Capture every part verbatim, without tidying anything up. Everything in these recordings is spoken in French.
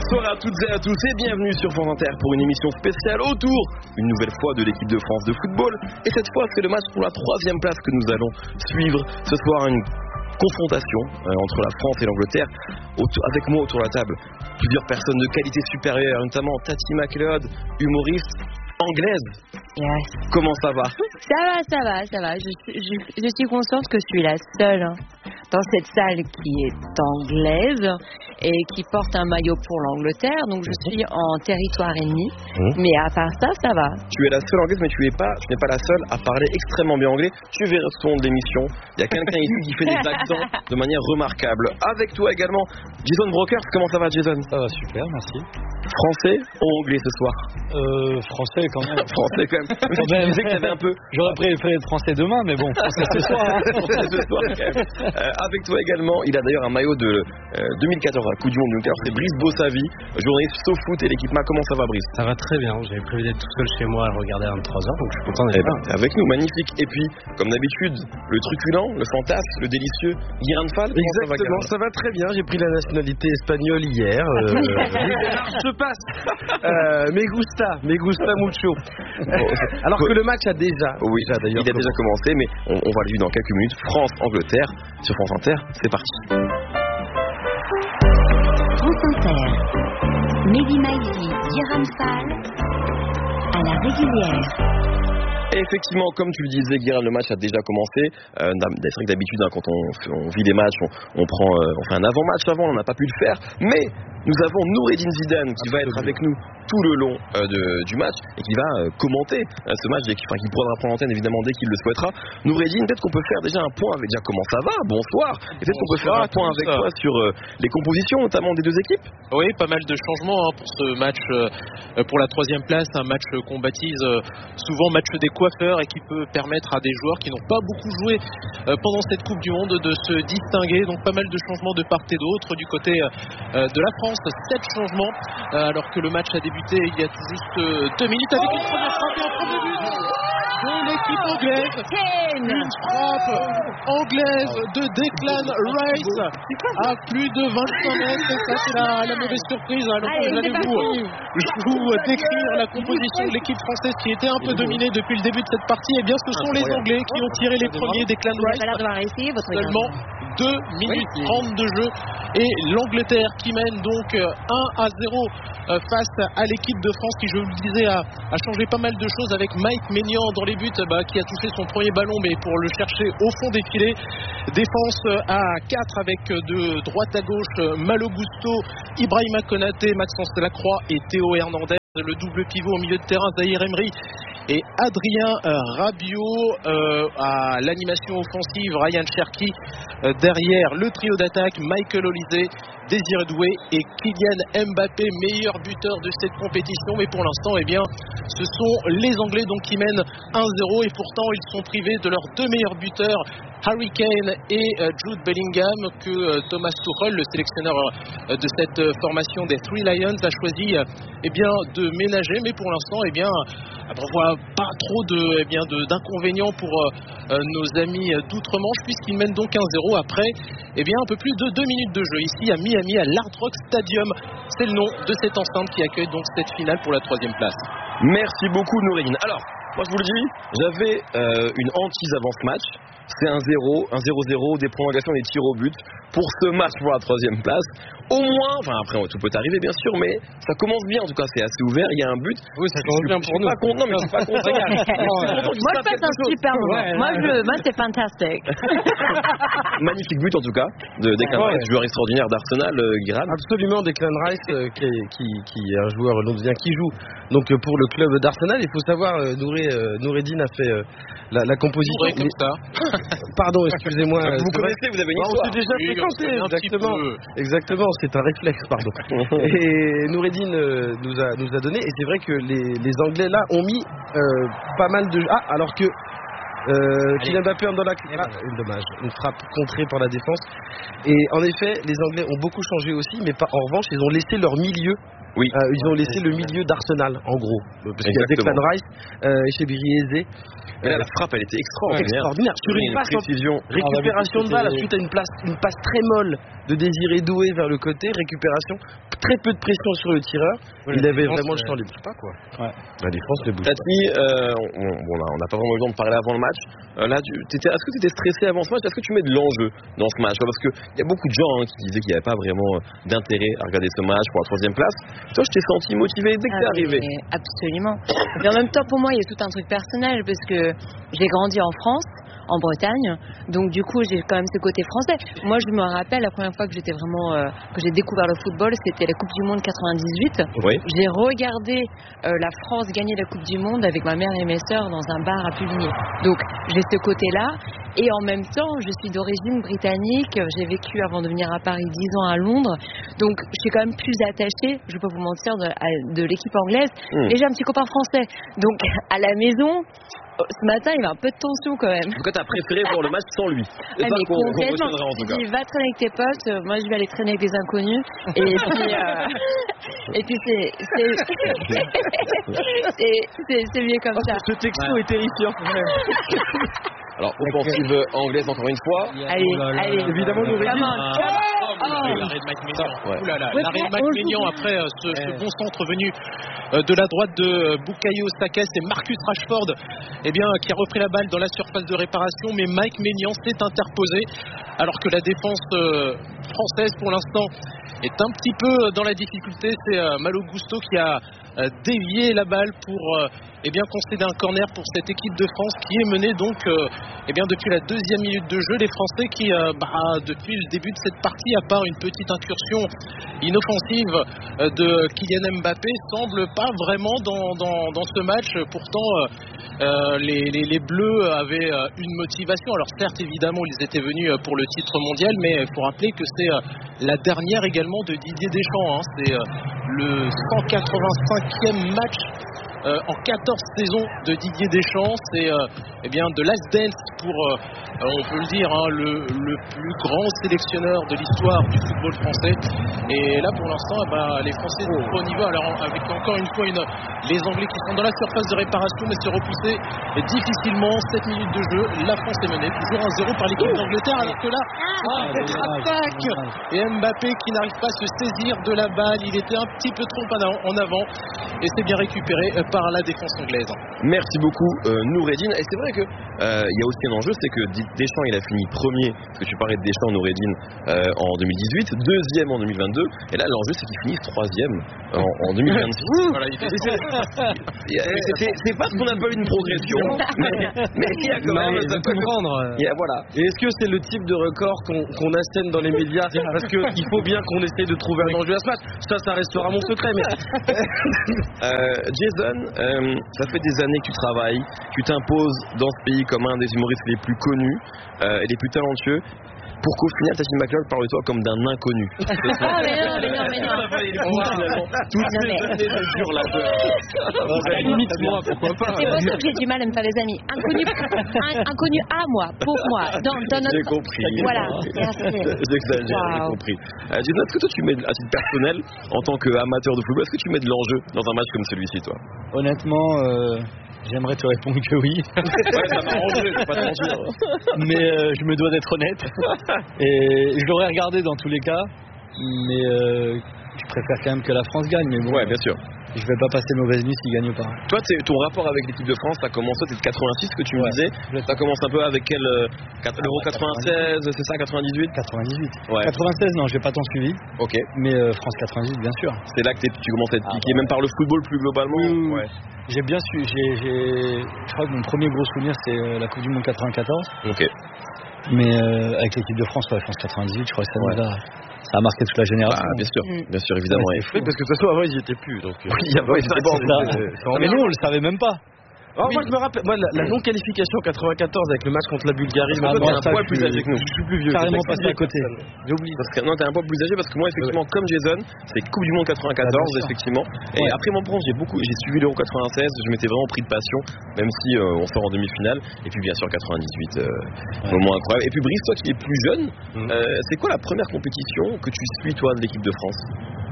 Bonsoir à toutes et à tous et bienvenue sur France Inter pour une émission spéciale autour, une nouvelle fois, de l'équipe de France de football. Et cette fois, c'est le match pour la troisième place que nous allons suivre ce soir, une confrontation euh, entre la France et l'Angleterre. Auto- avec moi autour de la table, plusieurs personnes de qualité supérieure, notamment Tati McLeod, humoriste anglaise. Yes. Comment ça va? Ça va, ça va, ça va. Je, suis- je, je suis consciente que je suis la seule hein, dans cette salle qui est anglaise et qui porte un maillot pour l'Angleterre. Donc je suis en territoire ennemi. Mmh. Mais à part ça, ça va. Tu es la seule anglaise, mais tu n'es pas, tu n'es pas la seule à parler extrêmement bien anglais. Tu verras tout au long de l'émission. Il y a quelqu'un ici qui fait des accents de manière remarquable. Avec toi également, Jason Brokers. Comment ça va, Jason? Ça va super, merci. Français ou anglais ce soir? Euh, français quand même. Français quand même. Même si tu disais que tu avais un peu. J'aurais préféré être français demain, mais bon, français ce soir. Hein. Français ce soir quand même. Euh, avec toi également, il a d'ailleurs un maillot de euh, deux mille quatorze, la Coupe du Monde. Donc alors c'est Brice Bossavi, journaliste SoFoot et l'équipe M A. Comment ça va, Brice? Ça va très bien. J'avais prévu d'être tout seul chez moi à regarder à vingt-trois heures, donc je suis content Eh d'être ben, là. avec nous, magnifique. Et puis, comme d'habitude, le truculent, le fantasme, le délicieux, Guiran Fall. Comment ça va, Exactement, Guiran? ça va très bien. J'ai pris la nationalité espagnole hier. Euh, les démarches se passent. Euh, me gusta, me gusta mucho. Alors que le match a déjà, Oui, déjà d'ailleurs. il a déjà commencé, mais on, on va le vivre dans quelques minutes. France-Angleterre sur France Inter, c'est parti. France Inter, Mehdi Maizi, Guiran Fall, à la régulière. Et effectivement, comme tu le disais, Guiran, le match a déjà commencé. Euh, c'est vrai que d'habitude, hein, quand on, on vit des matchs, on, on, prend, euh, on fait un avant-match avant, on n'a pas pu le faire. Mais nous avons Noureddine Zidane qui va être avec nous tout le long euh, de, du match et qui va euh, commenter euh, ce match, dès qu'il, enfin, qui pourra prendre l'antenne évidemment dès qu'il le souhaitera. Noureddine, peut-être qu'on peut faire déjà un point avec déjà comment ça va, bonsoir, et peut-être qu'on peut faire un point avec toi sur euh, les compositions notamment des deux équipes. Oui, pas mal de changements hein, pour ce match, euh, pour la troisième place, un match qu'on baptise euh, souvent match des coiffeurs et qui peut permettre à des joueurs qui n'ont pas beaucoup joué euh, pendant cette Coupe du Monde de se distinguer. Donc pas mal de changements de part et d'autre du côté euh, de la France. Sept changements euh, alors que le match a débuté il y a tout juste euh, deux minutes avec une première frappe et un premier but de l'équipe anglaise. Une frappe anglaise de Declan Rice à plus de vingt-cinq mètres. Et ça, c'est la, la mauvaise surprise. Alors, Allez, vous allez c'est vous, parti. vous décrire la composition de l'équipe française qui était un peu dominée depuis le début de cette partie. Eh bien, ce sont les Anglais qui ont tiré les premiers. Declan Vous Rice. avez l'air d'avoir essayé votre Seulement deux minutes trente de jeu et l'Angleterre qui mène donc un à zéro face à l'équipe de France qui, je vous le disais, a, a changé pas mal de choses avec Mike Maignan dans les buts, bah, qui a touché son premier ballon mais pour le chercher au fond des filets. Défense à quatre avec de droite à gauche Malo Gusto, Ibrahima Konaté, Maxence Delacroix et Théo Hernandez. Le double pivot au milieu de terrain, Zahir Emery et Adrien euh, Rabiot euh, à l'animation offensive, Ryan Cherki euh, derrière le trio d'attaque, Michael Olise, Désiré Doué et Kylian Mbappé, meilleur buteur de cette compétition. Mais pour l'instant, eh bien, ce sont les Anglais donc qui mènent un zéro et pourtant ils sont privés de leurs deux meilleurs buteurs, Harry Kane et euh, Jude Bellingham, que euh, Thomas Tuchel, le sélectionneur euh, de cette euh, formation des Three Lions, a choisi euh, eh bien, de ménager. Mais pour l'instant, eh bien, on voit pas trop de, eh bien, de, d'inconvénients pour euh, euh, nos amis d'outre-Manche, puisqu'ils mènent donc un zéro après eh bien, un peu plus de deux minutes de jeu ici à Miami, à l'Hard Rock Stadium. C'est le nom de cette enceinte qui accueille donc cette finale pour la troisième place. Merci beaucoup, Noureddine. Alors, moi je vous le dis, j'avais euh, une hantise avant ce match. C'est un zéro, un zéro zéro, des prolongations, des tirs au but pour ce match pour la troisième place. Au moins, enfin après tout peut arriver bien sûr, mais ça commence bien en tout cas, c'est assez ouvert, il y a un but. Oui, ça commence bien pour nous. Pas content, non mais je suis pas content. Moi, je passe un super moment. Ouais, moi, ouais, je, moi, c'est fantastique. Magnifique but en tout cas de Declan Ouais. Rice, joueur extraordinaire d'Arsenal, euh, Guiran. Absolument, Declan Rice, euh, qui, est, qui, qui est un joueur londonien qui joue donc euh, pour le club d'Arsenal. Il faut savoir, euh, Nouré, euh, Noureddine a fait euh, la, la composition. Touré comme ça. Pardon, excusez-moi. Vous euh, c'est vrai. connaissez, vous avez une Ah, on histoire. s'est déjà Oui, fréquenté, on se connaît un petit exactement. peu. Exactement, c'est un réflexe, pardon. Et Noureddine euh, nous a nous a donné, et c'est vrai que les, les Anglais là ont mis euh, pas mal de ah alors que euh, Kylian Mbappé dans la ah, dommage, une frappe contrée par la défense. Et en effet, les Anglais ont beaucoup changé aussi, mais pas, en revanche, ils ont laissé leur milieu Oui. Euh, ils ont laissé le milieu d'Arsenal, en gros. Parce qu'il y a Exactement. Declan Rice, euh, Chebiri Eze. Mais là, la frappe, elle était extraordinaire. Extraordinaire. Sur une passe en précision. récupération de balle, c'était- ensuite à une, place, une passe très molle de Désiré Doué vers le côté, récupération, très peu de pression sur le tireur. Ouais, Il la avait défense, vraiment le euh, champ libre. pas quoi. La défense ne bouge pas. Tati, euh, on bon, là, on n'a pas vraiment eu le temps de parler avant le match. Euh, là, tu, t'étais- est-ce que tu étais stressé avant ce match? Est-ce que tu mets de l'enjeu dans ce match? Parce qu'il y a beaucoup de gens hein, qui disaient qu'il n'y avait pas vraiment d'intérêt à regarder ce match pour la troisième place. Toi, je t'ai senti motivé dès que Ah, t'es arrivé. mais absolument. Mais en même temps, pour moi, il y a tout un truc personnel parce que j'ai grandi en France, en Bretagne, donc du coup, j'ai quand même ce côté français. Moi, je me rappelle la première fois que j'étais vraiment, euh, que j'ai découvert le football, c'était la Coupe du Monde quatre-vingt-dix-huit. Oui. J'ai regardé euh, la France gagner la Coupe du Monde avec ma mère et mes sœurs dans un bar à Puvigné. Donc, j'ai ce côté-là. Et en même temps, je suis d'origine britannique. J'ai vécu avant de venir à Paris dix ans à Londres. Donc, je suis quand même plus attachée, je ne vais pas vous mentir, de, à- de l'équipe anglaise. Mm. Et j'ai un petit copain français. Donc, à la maison, ce matin, il y avait un peu de tension quand même. En tout cas, t'as préféré voir le match sans lui. C'est Ah, ça mais qu'on qu'on complètement. retiendra en tout Il cas. dit, va traîner avec tes potes, euh, moi je vais aller traîner avec des inconnus. Et puis, euh, et puis c'est, c'est, c'est, c'est, c'est mieux comme ça. Ce texto est terrifiant. Alors, offensive anglaise encore une fois. Allez, allez. Évidemment, nous Come Régine. on. Oh, Oh. l'arrêt de Mike Maignan. Ouais. Ouh là là, Ouais, l'arrêt de mais Mike on Maignan joue. après euh, ce, ce bon centre venu euh, de la droite de euh, Bukayo Saka, c'est Marcus Rashford eh bien, qui a repris la balle dans la surface de réparation, mais Mike Maignan s'est interposé alors que la défense euh, française pour l'instant est un petit peu dans la difficulté. C'est euh, Malo Gusto qui a euh, dévié la balle pour euh, eh bien, concéder un corner pour cette équipe de France qui est menée donc euh, eh bien, depuis la deuxième minute de jeu. Les Français qui, euh, bah, depuis le début de cette partie, à part une petite incursion inoffensive euh, de Kylian Mbappé, semblent pas vraiment dans, dans, dans ce match. Pourtant, euh, euh, les, les, les Bleus avaient euh, une motivation. Alors certes, évidemment, ils étaient venus euh, pour le titre mondial, mais il faut rappeler que c'est euh, la dernière également de Didier Deschamps. Hein. C'est euh, le cent quatre-vingt-cinquième match Euh, en quatorze saisons de Didier Deschamps. C'est euh, eh bien de last dance pour, euh, on peut le dire, hein, le, le plus grand sélectionneur de l'histoire du football français. Et là, pour l'instant, eh ben, les Français sont au niveau. Alors, avec encore une fois une, les Anglais qui sont dans la surface de réparation, mais se repousser difficilement. sept minutes de jeu. La France est menée toujours un zéro par l'équipe d'Angleterre, alors que là, ah, contre-attaque et Mbappé qui n'arrive pas à se saisir de la balle. Il était un petit peu trop en avant et c'est bien récupéré par la défense anglaise. Merci beaucoup euh, Noureddine. Et c'est vrai que euh, il y a aussi un enjeu, c'est que Deschamps il a fini premier, parce que tu parlais de Deschamps Noureddine euh, en deux mille dix-huit, deuxième en deux mille vingt-deux, et là l'enjeu c'est qu'il finisse troisième en, en deux mille vingt-six. Voilà, il fait Et c'est- c'est- c'est- c'est pas ce qu'on appelle une progression, mais, mais il y a quand même il ça veut peut- tout prendre. il y a- voilà. Et est-ce que c'est le type de record qu'on qu'on assène dans les médias? Parce qu'il faut bien qu'on essaye de trouver un enjeu à ce match. Ça, ça restera mon secret. Mais Euh, Jason, euh, ça fait des années que tu travailles, tu t'imposes dans ce pays comme un des humoristes les plus connus euh, et les plus talentueux. Pour qu'au final, Tati McCloud parle de toi comme d'un inconnu. Ah, mais non, mais non, mais non. Toutes Non, ces mais- années de dur là. Limite moi, pourquoi pas. C'est pour ça que j'ai du mal à me faire des amis. Inconnu, un- inconnu à moi, pour moi, dans, dans notre. J'ai compris. Voilà, merci. J'exagère, j'ai Wow. compris. Euh, Jason, est-ce que toi tu mets, à titre personnel, en tant qu'amateur de football, est-ce que tu mets de l'enjeu dans un match comme celui-ci, toi? Honnêtement, euh, j'aimerais te répondre que oui. Ouais, ça m'a arrangé, je vais pas te mentir. Mais euh, je me dois d'être honnête. Et je l'aurais regardé dans tous les cas. Mais euh, je préfère quand même que la France gagne. Mais bon, Ouais, bien sûr. je vais pas passer mauvaise nuit s'il gagne pas. Toi, t'es- ton rapport avec l'équipe de France, ça commence, toi, t'es de quatre-vingt-six, que tu me Ouais. disais. Ça commence un peu avec quel euh, quatre- l'Euro quatre-vingt-seize, c'est ça, quatre-vingt-dix-huit? quatre-vingt-dix-huit. Ouais. quatre-vingt-seize, non, j'ai pas tant suivi. Ok. Mais euh, France quatre-vingt-dix, bien sûr. C'est là que t'es- tu commences à être Ah, piqué, ouais. même par le football plus globalement. Oui, oui, oui. Ouais. J'ai bien su. J'ai, j'ai- je crois que mon premier gros souvenir, c'est euh, la Coupe du Monde quatre-vingt-quatorze. Ok. Mais euh, avec l'équipe de France, ouais, France quatre-vingt-dix-huit, je crois que ça nous a, ça a marqué toute la Bah, génération. bien sûr, Mm. bien sûr, évidemment. Ouais, et- c'est oui, parce que de toute façon, avant, ils n'y étaient plus. Donc, euh, Oui, ah ouais, c'est bon, Ça- c'est- Ah, mais nous, on le savait même pas. Oh, moi, je me rappelle, moi, la, la non-qualification quatre-vingt-quatorze avec le match contre la Bulgarie, Ah, mais toi, moi, t'es un ça, poil je plus suis- âgé que nous. Je suis plus vieux. Carrément c'est ça. passé à côté. J'oublie. Parce que non, t'es un peu plus âgé parce que moi, effectivement, comme Jason, c'est Coupe du Monde quatre-vingt-quatorze, Ah, bien sûr. effectivement. Et Ouais. après, moi, bon, j'ai beaucoup, j'ai suivi l'Euro quatre-vingt-seize, je m'étais vraiment pris de passion, même si euh, on sort en demi-finale. Et puis, bien sûr, quatre-vingt-dix-huit, euh, moment incroyable. Et puis, Brice, toi qui es plus jeune, Mm. euh, c'est quoi la première compétition que tu suis, toi, de l'équipe de France?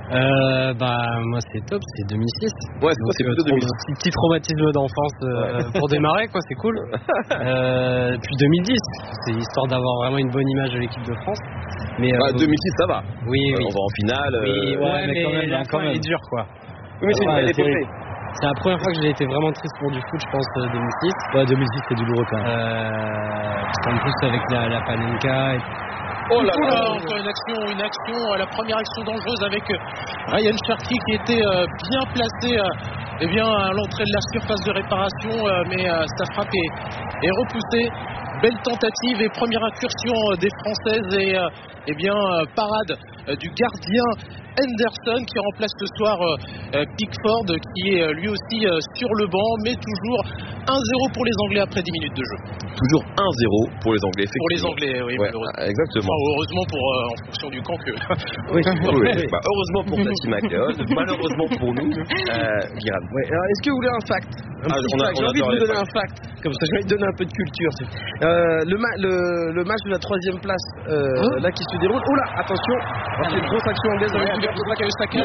Euh, bah moi c'est top, c'est deux mille six. Ouais, c'est, c'est plutôt deux mille six. Petit, petit traumatisme d'enfance euh, pour démarrer quoi, c'est cool. Euh, puis deux mille dix, c'est histoire d'avoir vraiment une bonne image de l'équipe de France. Mais bah, euh, deux mille six ça va. Oui, euh, oui. On va en finale. Oui, euh... ouais, ouais, mais, mais quand même, la quand fin même. est dure quoi. Oui, mais c'est une Ouais, belle c'est épopée. C'est la première fois que j'ai été vraiment triste pour du foot, je pense, euh, deux mille six. Ouais, deux mille six, c'est douloureux quand même. Euh, parce qu'en plus avec la, la Panenka. Et... Oh là là, encore une action, une action, la première action dangereuse avec Ryan Cherki qui était euh, bien placé euh, eh bien, à l'entrée de la surface de réparation, euh, mais euh, sa frappe est, est repoussée. Belle tentative et première incursion euh, des Françaises et euh, eh bien, euh, parade euh, du gardien Henderson qui remplace ce soir euh, euh, Pickford qui est euh, lui aussi euh, sur le banc, mais toujours un zéro pour les Anglais après dix minutes de jeu. Toujours un zéro pour les Anglais, Pour les effectivement. Anglais, oui, Ouais, malheureusement. exactement. Enfin, heureusement pour, euh, en fonction du camp que... Oui, oui, oui. Bah, heureusement pour Tati McLeod, malheureusement pour nous, euh, Guérin. Ouais, alors est-ce que vous voulez un fact, un Ah, petit on a- fact. on J'ai envie de adore vous les donner un fact, comme ça je vais vous donner un peu de culture. Euh, le, ma- le, le match de la troisième place euh, Hein là qui se déroule. Oh là, attention, alors, c'est une grosse action anglaise Ouais, avec avec Bukayo Saka.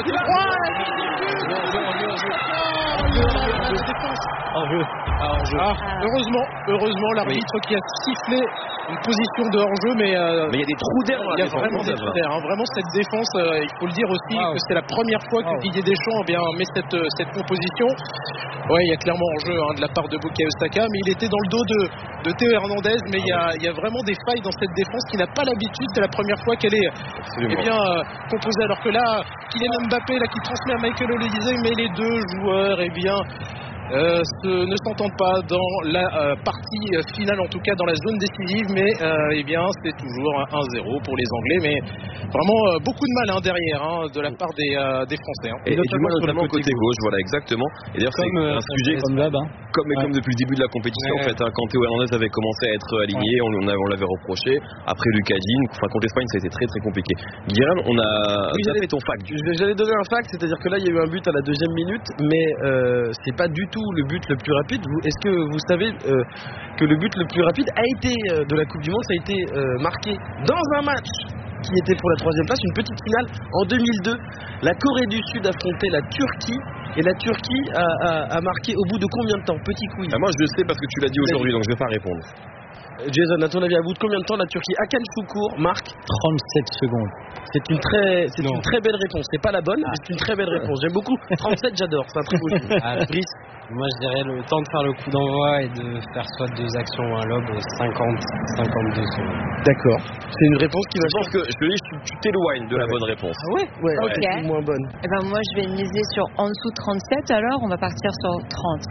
En jeu. Ah, heureusement, heureusement l'arbitre qui a sifflé une position de hors-jeu, mais euh, Mais il y a des trous d'air dans il la y a défense. vraiment des trous d'air, hein. Vraiment cette défense, euh, il faut le dire aussi Wow. que c'est la première fois que Wow. Didier Deschamps eh bien, met cette, euh, cette composition. Ouais, il y a clairement hors-jeu hein, de la part de Bukayo Saka, mais il était dans le dos de, de Théo Hernandez, mais il y, a, il y a vraiment des failles dans cette défense qui n'a pas l'habitude, c'est la première fois qu'elle est eh bien, euh, composée, alors que là, Kylian Mbappé là, qui transmet à Michael Olise, mais les deux joueurs, eh bien... Euh, ce, ne s'entendent pas dans la euh, partie euh, finale, en tout cas dans la zone décisive, mais euh, eh bien c'est toujours un zéro pour les Anglais, mais vraiment euh, beaucoup de mal hein, derrière hein, de la part des, euh, des Français. Hein. Et, et du moins sur le notamment côté côté gauche, voilà exactement. Et d'ailleurs c'est Comme, un euh, sujet comme d'hab, hein. comme, Ouais. comme depuis le début de la compétition Ouais. en fait, hein, quand Théo Hernandez avait commencé à être aligné, on, on, a- on l'avait reproché. Après Lucas Digne, enfin contre l'Espagne ça a été très très compliqué. Guérin, on a Oui, ça j'allais- fait ton fact. Je- J'allais donner un fact, c'est-à-dire que là il y a eu un but à la deuxième minute, mais euh, c'est pas du tout le but le plus rapide. Vous- Est-ce que vous savez euh, que le but le plus rapide a été euh, de la Coupe du Monde, ça a été euh, marqué dans un match qui était pour la troisième place, une petite finale en deux mille deux. La Corée du Sud affrontait la Turquie et la Turquie a, a- a marqué au bout de combien de temps? Petit quiz. Ah, moi je le sais parce que tu l'as dit aujourd'hui, donc je vais pas répondre. Jason, à ton avis, à bout de combien de temps la Turquie? Hakan Şükür marque. trente-sept secondes. C'est une très, c'est Non. une très belle réponse. C'est pas la bonne, mais c'est une très belle réponse. J'aime beaucoup. trente-sept, j'adore. C'est un très beau chiffre. Ah, Brice. moi je dirais le temps de faire le coup d'envoi et de faire soit deux actions ou un lob, cinquante cinquante-deux secondes. D'accord. C'est une réponse qui va. Je pense que je te dis, tu tu t'éloignes de la bonne réponse. Ah ouais. Ouais. Ok. C'est moins bonne. Eh ben moi je vais miser sur en dessous trente-sept, alors on va partir sur trente.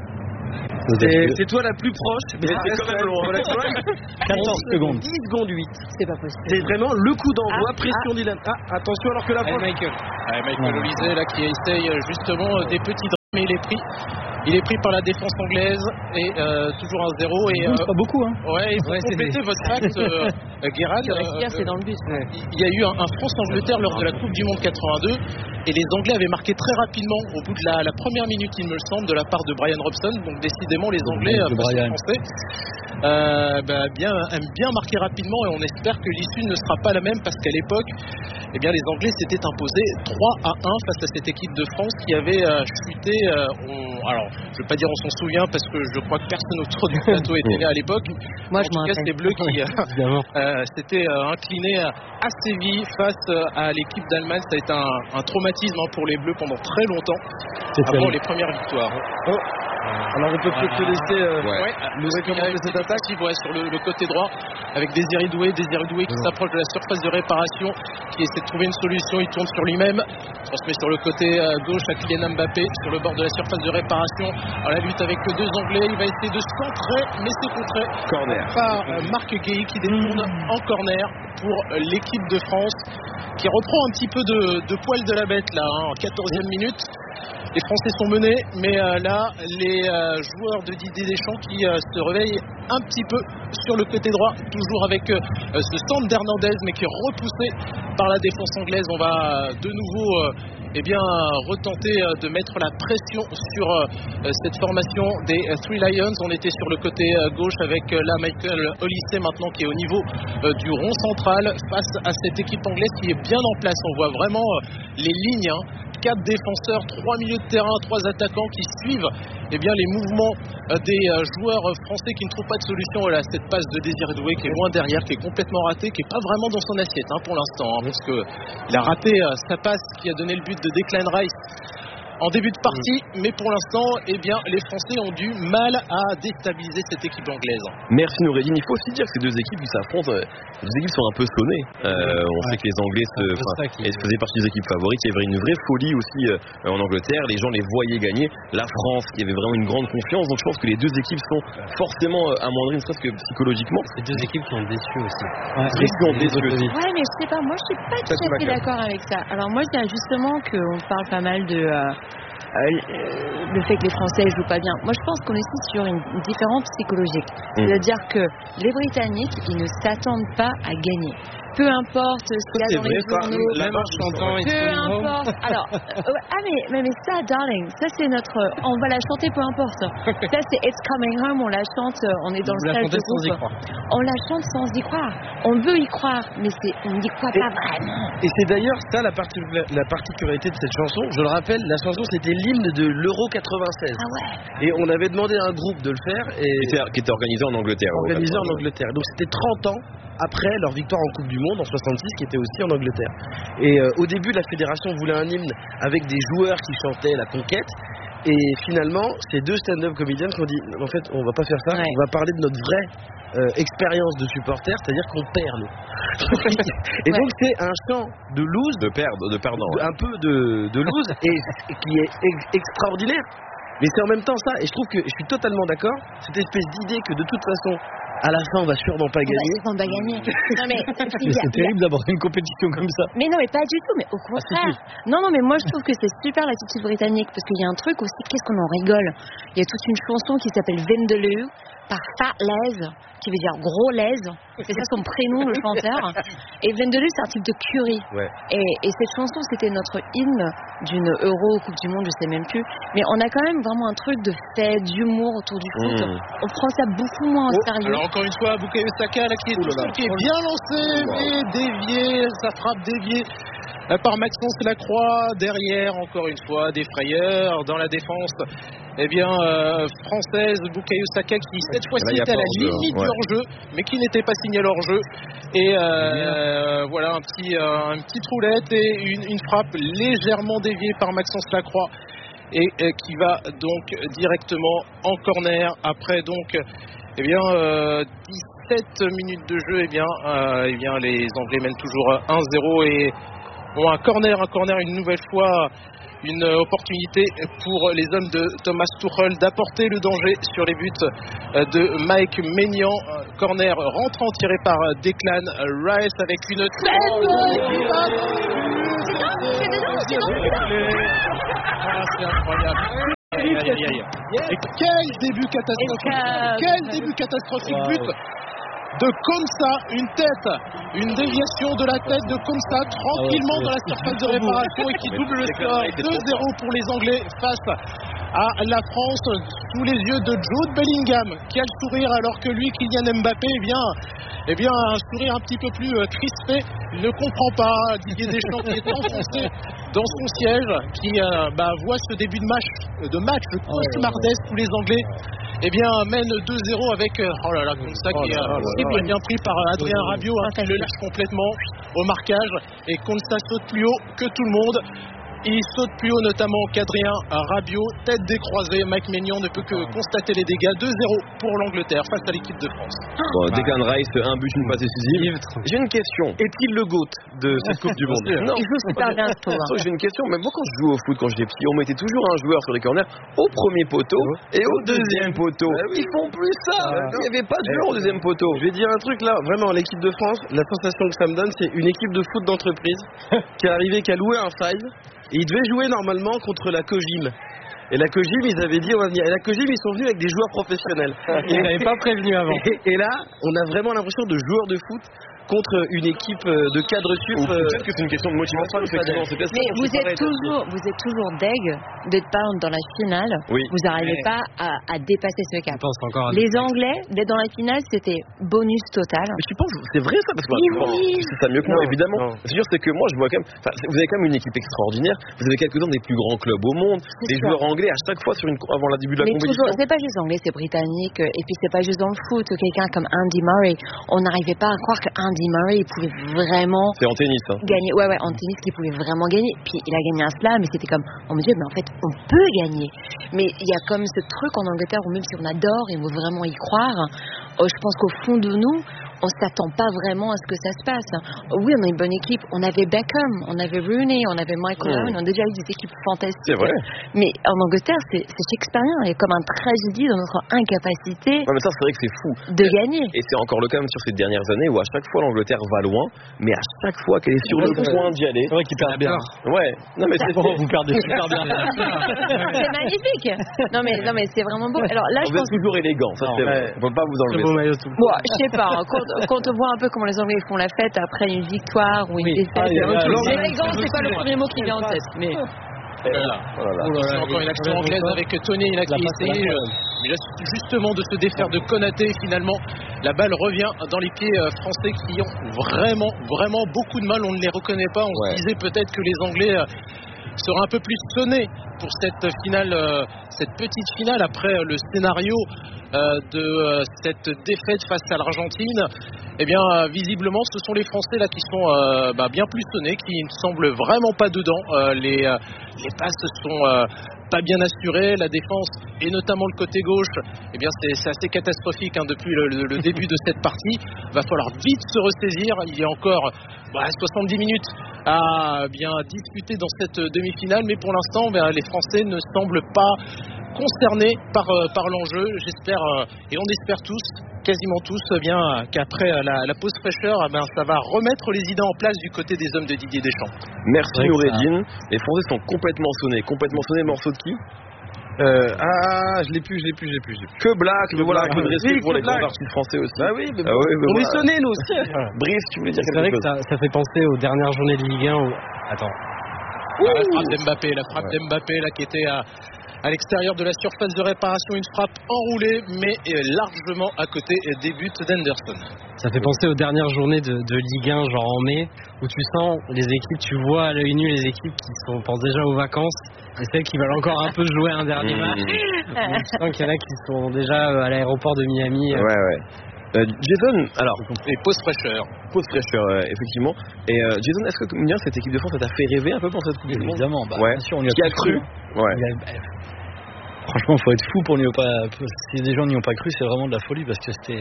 C'est c'est toi la plus proche, mais Mais ça c'est reste quand même loin. voilà, tu vois. quatorze secondes. dix secondes huit. C'est pas possible. C'est vraiment le coup d'envoi, Ah, pression d'Ilan. Ah, attention alors que la Allez, France. Michael. Allez, Michael Olise là qui essaye euh, justement euh, des petits drames, mais il est pris. Il est pris par la défense anglaise et euh, toujours un zéro. Et, euh, Pas beaucoup, hein. ouais, et pour Ouais, c'est compléter votre fact, euh, euh, Guérin, Tu respires, c'est dans le bus. il y a eu un, un France-Angleterre lors de la Coupe du Monde quatre-vingt-deux et les Anglais avaient marqué très rapidement au bout de la, la première minute, il me semble, de la part de Brian Robson. Donc décidément les Anglais, De euh, face aux Brian. Français, euh, bah, bien, aiment bien marquer rapidement et on espère que l'issue ne sera pas la même parce qu'à l'époque, eh bien, les Anglais s'étaient imposés trois à un face à cette équipe de France qui avait euh, chuté. euh, on- alors, je ne veux pas dire on s'en souvient parce que je crois que personne autour du plateau était là à l'époque. Moi En je tout m'en cas, rappelle. c'était Bleu qui euh, Évidemment. euh, s'était euh, incliné à Séville face euh, à l'équipe d'Allemagne. Ça a été un, un traumatisme hein, pour les Bleus pendant très longtemps C'était avant les premières victoires. Alors on peut peut-être te laisser euh, Ouais. Ouais, nous recommander cette attaque. attaque ouais, sur le, le côté droit avec Désiré Doué, Désiré Doué qui s'approche de la surface de réparation, qui essaie de trouver une solution, il tourne sur lui-même, transmet sur le côté euh, gauche à Kylian Mbappé sur le bord de la surface de réparation. Alors, la lutte avec deux Anglais, il va essayer de centrer, mais c'est contré Corner. par euh, Marc Guéhi qui détourne en corner pour euh, l'équipe de France qui reprend un petit peu de, de poil de la bête là hein, en quatorzième minute. Les Français sont menés, mais euh, là, les euh, joueurs de Didier Deschamps qui euh, se réveillent un petit peu sur le côté droit, toujours avec euh, ce centre d'Hernandez, mais qui est repoussé par la défense anglaise. On va euh, de nouveau euh, eh bien, retenter euh, de mettre la pression sur euh, cette formation des euh, Three Lions. On était sur le côté euh, gauche avec euh, là Michael Olise maintenant qui est au niveau euh, du rond central face à cette équipe anglaise qui est bien en place. On voit vraiment euh, les lignes. Hein. Quatre défenseurs, trois milieux de terrain, trois attaquants qui suivent eh bien, les mouvements euh, des euh, joueurs français qui ne trouvent pas de solution. Voilà, cette passe de Désiré Doué qui est loin derrière, qui est complètement ratée, qui n'est pas vraiment dans son assiette hein, pour l'instant, hein, parce qu'il a raté euh, sa passe qui a donné le but de Declan Rice en début de partie, mais pour l'instant, eh bien, les Français ont du mal à déstabiliser cette équipe anglaise. Merci Noureddine. Il faut aussi dire que ces deux équipes qui s'affrontent, les deux équipes sont un peu sonnées. Euh, on ouais. sait que les Anglais se, qui... faisaient partie des équipes favorites. Il y avait une vraie folie aussi euh, en Angleterre. Les gens les voyaient gagner. La France, qui avait vraiment une grande confiance. Donc je pense que les deux équipes sont forcément euh, amoindries, ne serait-ce que psychologiquement. C'est deux équipes qui ont déçu aussi. Ouais, qui ont déçu aussi. Ouais, mais je sais pas. Moi, je suis pas tout à fait d'accord avec ça. Alors moi, je dirais justement qu'on parle pas mal de. Euh... Euh, le fait que les Français ne jouent pas bien. Moi, je pense qu'on est ici sur une, une différence psychologique. Mmh. C'est-à-dire que les Britanniques, ils ne s'attendent pas à gagner. Peu importe ce qu'il y a dans vrai, les journaux. La marche chantant. Peu importe. Alors, euh, ah mais, mais, mais ça, darling, ça c'est notre... On va la chanter peu importe. Ça c'est It's Coming Home, on la chante, on est dans Vous le stage de groupe. On la chante sans y croire. On veut y croire, mais c'est, on n'y croit et, pas vraiment. Et c'est d'ailleurs ça la, partic la particularité de cette chanson. Je le rappelle, la chanson c'était l'hymne de l'Euro quatre-vingt-seize. Ah ouais. Et on avait demandé à un groupe de le faire. Et qui, était, qui était organisé en Angleterre. Organisé en Angleterre. Donc c'était trente ans après leur victoire en Coupe du Monde en soixante-six, qui était aussi en Angleterre. Et euh, au début, la fédération voulait un hymne avec des joueurs qui chantaient la conquête. Et finalement, ces deux stand-up comédiens qui ont dit en fait, on va pas faire ça, ouais. on va parler de notre vraie euh, expérience de supporter, c'est-à-dire qu'on perd. Nous. Et ouais. donc c'est un chant de lose, de perdre, de perdant, ouais. un peu de, de lose, et, et qui est ex- extraordinaire. Mais c'est en même temps ça, et je trouve que je suis totalement d'accord, cette espèce d'idée que de toute façon, à la fin, on va sûrement pas gagner. On va gagner. Non, mais, mais c'est terrible d'aborder une compétition comme ça. Mais non, mais pas du tout, mais au contraire. Non, non, mais moi je trouve que c'est super l'attitude britannique, parce qu'il y a un truc aussi, qu'est-ce qu'on en rigole. Il y a toute une chanson qui s'appelle Vindaloo, par Fat Les, qui veut dire gros lèse. C'est ça son prénom, le chanteur. Et Vindaloo, c'est un type de curry. Ouais. Et, et cette chanson, c'était notre hymne d'une Euro Coupe du Monde, je sais même plus. Mais on a quand même vraiment un truc de fait, d'humour autour du foot. Mmh. On prend ça beaucoup moins au sérieux. Alors encore une fois, Bukayo Saka, là, qui est, tout seul, qui est bien lancé, mais dévié, sa frappe déviée par Maxence Lacroix. Derrière, encore une fois, des frayeurs dans la défense. Eh bien, euh, française, Bukayo Saka qui cette fois-ci était à la limite ouais. du hors-jeu, mais qui n'était pas signé à l'hors-jeu. Et euh, voilà un petit, euh, un petit troulette et une, une frappe légèrement déviée par Maxence Lacroix et euh, qui va donc directement en corner. Après donc, eh bien, euh, dix-sept minutes de jeu, eh bien, euh, eh bien, les Anglais mènent toujours un zéro et ont un corner, un corner une nouvelle fois. Une opportunité pour les hommes de Thomas Tuchel d'apporter le danger sur les buts de Mike Maignan. Corner rentrant tiré par Declan Rice avec une ah, c'est incroyable. Aïe, aïe, aïe. Et quel début catastrophique. Quel début catastrophique wow. but de Konsa, une tête, une déviation de la tête de Konsa tranquillement dans la surface de réparation et qui double le score. deux zéro pour les Anglais face à la France sous les yeux de Jude Bellingham qui a le sourire alors que lui, Kylian Mbappé, eh bien, eh bien un sourire un petit peu plus crispé. Il ne comprend pas Didier Deschamps qui est enfoncé dans son siège, qui euh, bah, voit ce début de match, de match de cauchemardesque où les Anglais eh bien, mène deux zéro avec oh là là, comme ça qui est euh, bien pris par Adrien Rabiot hein, qui le lâche complètement au marquage et Konsa saute plus haut que tout le monde. Il saute plus haut notamment qu'Adrien Rabiot, tête décroisée. Mike Maignan ne peut que constater les dégâts. deux zéro pour l'Angleterre face à l'équipe de France. Bon, Declan Rice, un but, une passe décisive. J'ai une question. Est-il le GOAT de cette Coupe du Monde? Non. Il joue super bien ce tour. J'ai une question. Mais moi, quand je jouais au foot, quand j'étais petit, on mettait toujours un joueur sur les corners au premier poteau et au deuxième poteau. Bah oui. Ils font plus ça. Ah, il n'y avait pas de joueur au deuxième poteau. Je vais dire un truc là. Vraiment, l'équipe de France, la sensation que ça me donne, c'est une équipe de foot d'entreprise qui est arrivée, qui a loué un five. Et ils devaient jouer normalement contre la Kojim. Et la Kojim, ils avaient dit on va venir. Et la Kojim, ils sont venus avec des joueurs professionnels. Ils n'avaient pas prévenu avant. Et, et là, on a vraiment l'impression de joueurs de foot contre une équipe de cadres sup. Ou peut-être que c'est une question de motivation, effectivement. C'est peut-être ça, Mais je vous sais êtes pas, toujours, vous êtes toujours deg d'être pas dans la finale. Oui. Vous n'arrivez pas à, à dépasser ce cap. Je pense encore à Les Anglais, d'être dans la finale, c'était bonus total. Mais tu penses, c'est vrai ça? Parce que Oui, bon, oui. tu sais ça mieux que moi, Non, évidemment. non. C'est sûr, c'est que moi, je vois quand même. Enfin, vous avez quand même une équipe extraordinaire. Vous avez quelques-uns des plus grands clubs au monde. C'est Des ça. joueurs anglais à chaque fois sur une, avant le début de la Mais compétition. toujours, c'est pas juste anglais, c'est britannique, et puis c'est pas juste dans le foot. Quelqu'un comme Andy Murray, on n'arrivait pas à croire que Andy Murray il pouvait vraiment C'est en tennis, hein. gagner. Ouais, ouais, en tennis, qu'il pouvait vraiment gagner. Puis il a gagné un slam, et c'était comme, on me dit, mais en fait, on peut gagner. Mais il y a comme ce truc en Angleterre où même si on adore et on veut vraiment y croire, euh, je pense qu'au fond de nous, on s'attend pas vraiment à ce que ça se passe. Oui, on a une bonne équipe. On avait Beckham, on avait Rooney, on avait Michael Mmh. Owen, on a déjà eu des équipes fantastiques. C'est vrai. Mais en Angleterre, c'est c'est shakespearien. Il y a comme un tragédie dans notre incapacité Ouais, mais ça, c'est vrai que c'est fou. de gagner. Et c'est encore le cas même sur ces dernières années où à chaque fois l'Angleterre va loin, mais à chaque fois qu'elle est sur le point d'y aller. C'est vrai qu'ils perdent bien. Ouais. Non, mais c'est Bon, vous perdez super bien. C'est magnifique. Non mais non mais c'est vraiment beau. Alors là, je Vous pense. êtes toujours élégant, ça c'est vrai. On peut pas vous Très enlever beau ça. maillot tout. Bon, je sais pas. hein, Quand, quand on voit un peu comment les Anglais font la fête après une victoire ou une Oui. défaite, Ah, il y a- euh, il y a- l'élégance, c'est pas le premier mot qui vient en tête. Mais Voilà. Oh là là. C'est encore une action anglaise avec Tony là, qui La passe à la essaye fois. euh, mais là, justement de se défaire de Konaté. Finalement, la balle revient dans les pieds euh, français qui ont vraiment, vraiment beaucoup de mal. On ne les reconnaît pas. On Ouais. se disait peut-être que les Anglais euh, seraient un peu plus sonnés pour cette finale, euh, cette petite finale après euh, le scénario euh, de euh, cette défaite face à l'Argentine. Eh bien, euh, visiblement, ce sont les Français là qui sont euh, bah, bien plus sonnés, qui ne semblent vraiment pas dedans. Euh, les, euh, les passes sont euh, pas bien assurées, la défense et notamment le côté gauche. Eh bien, c'est c'est assez catastrophique hein, depuis le, le- le début de cette partie. Va falloir vite se ressaisir. Il y a encore bah, soixante-dix minutes à bien discuter dans cette demi-finale, mais pour l'instant, bah, les Français ne semblent pas concernés par, euh, par l'enjeu. J'espère, euh, et on espère tous, quasiment tous, eh bien euh, qu'après euh, la, la pause fraîcheur, eh ben, ça va remettre les idées en place du côté des hommes de Didier Deschamps. Merci vrai que Noureddine. Les Français sont complètement sonnés. Complètement sonnés, morceau de qui? Euh, ah, je l'ai plus, je l'ai plus, je l'ai plus. je l'ai plus. Que Black, mais voilà, un peu de respect Oui, pour que les grands Black. artistes français aussi. Bah oui, mais Ah oui, mais on voilà. est sonnés nous aussi. Brice, tu voulais dire C'est vrai quelque que chose? ça, ça fait penser aux dernières journées de Ligue un où... Attends. Ah, la frappe d'Mbappé, la frappe d'Mbappé là qui était à, à l'extérieur de la surface de réparation, une frappe enroulée, mais euh, largement à côté des buts d'Henderson. Ça fait penser aux dernières journées de, de Ligue un, genre en mai, où tu sens les équipes, tu vois à l'œil nu les équipes qui sont, pensent déjà aux vacances, et celles qui veulent encore un peu jouer un dernier Mmh. match. Donc, tu sens qu'il y en a qui sont déjà euh, à l'aéroport de Miami. Ouais, ouais. Euh, Jason, alors, Et pause fraîcheur. pause fraîcheur, euh, effectivement. Et euh, Jason, est-ce que bien cette équipe de France, ça t'a fait rêver un peu pour cette Coupe du Monde? Évidemment, bah, Ouais. bien sûr, on y a Qui a tous cru? Ouais. Il y a- bah, franchement, faut être fou pour n'y pas. Si des gens n'y ont pas cru, c'est vraiment de la folie parce que c'était.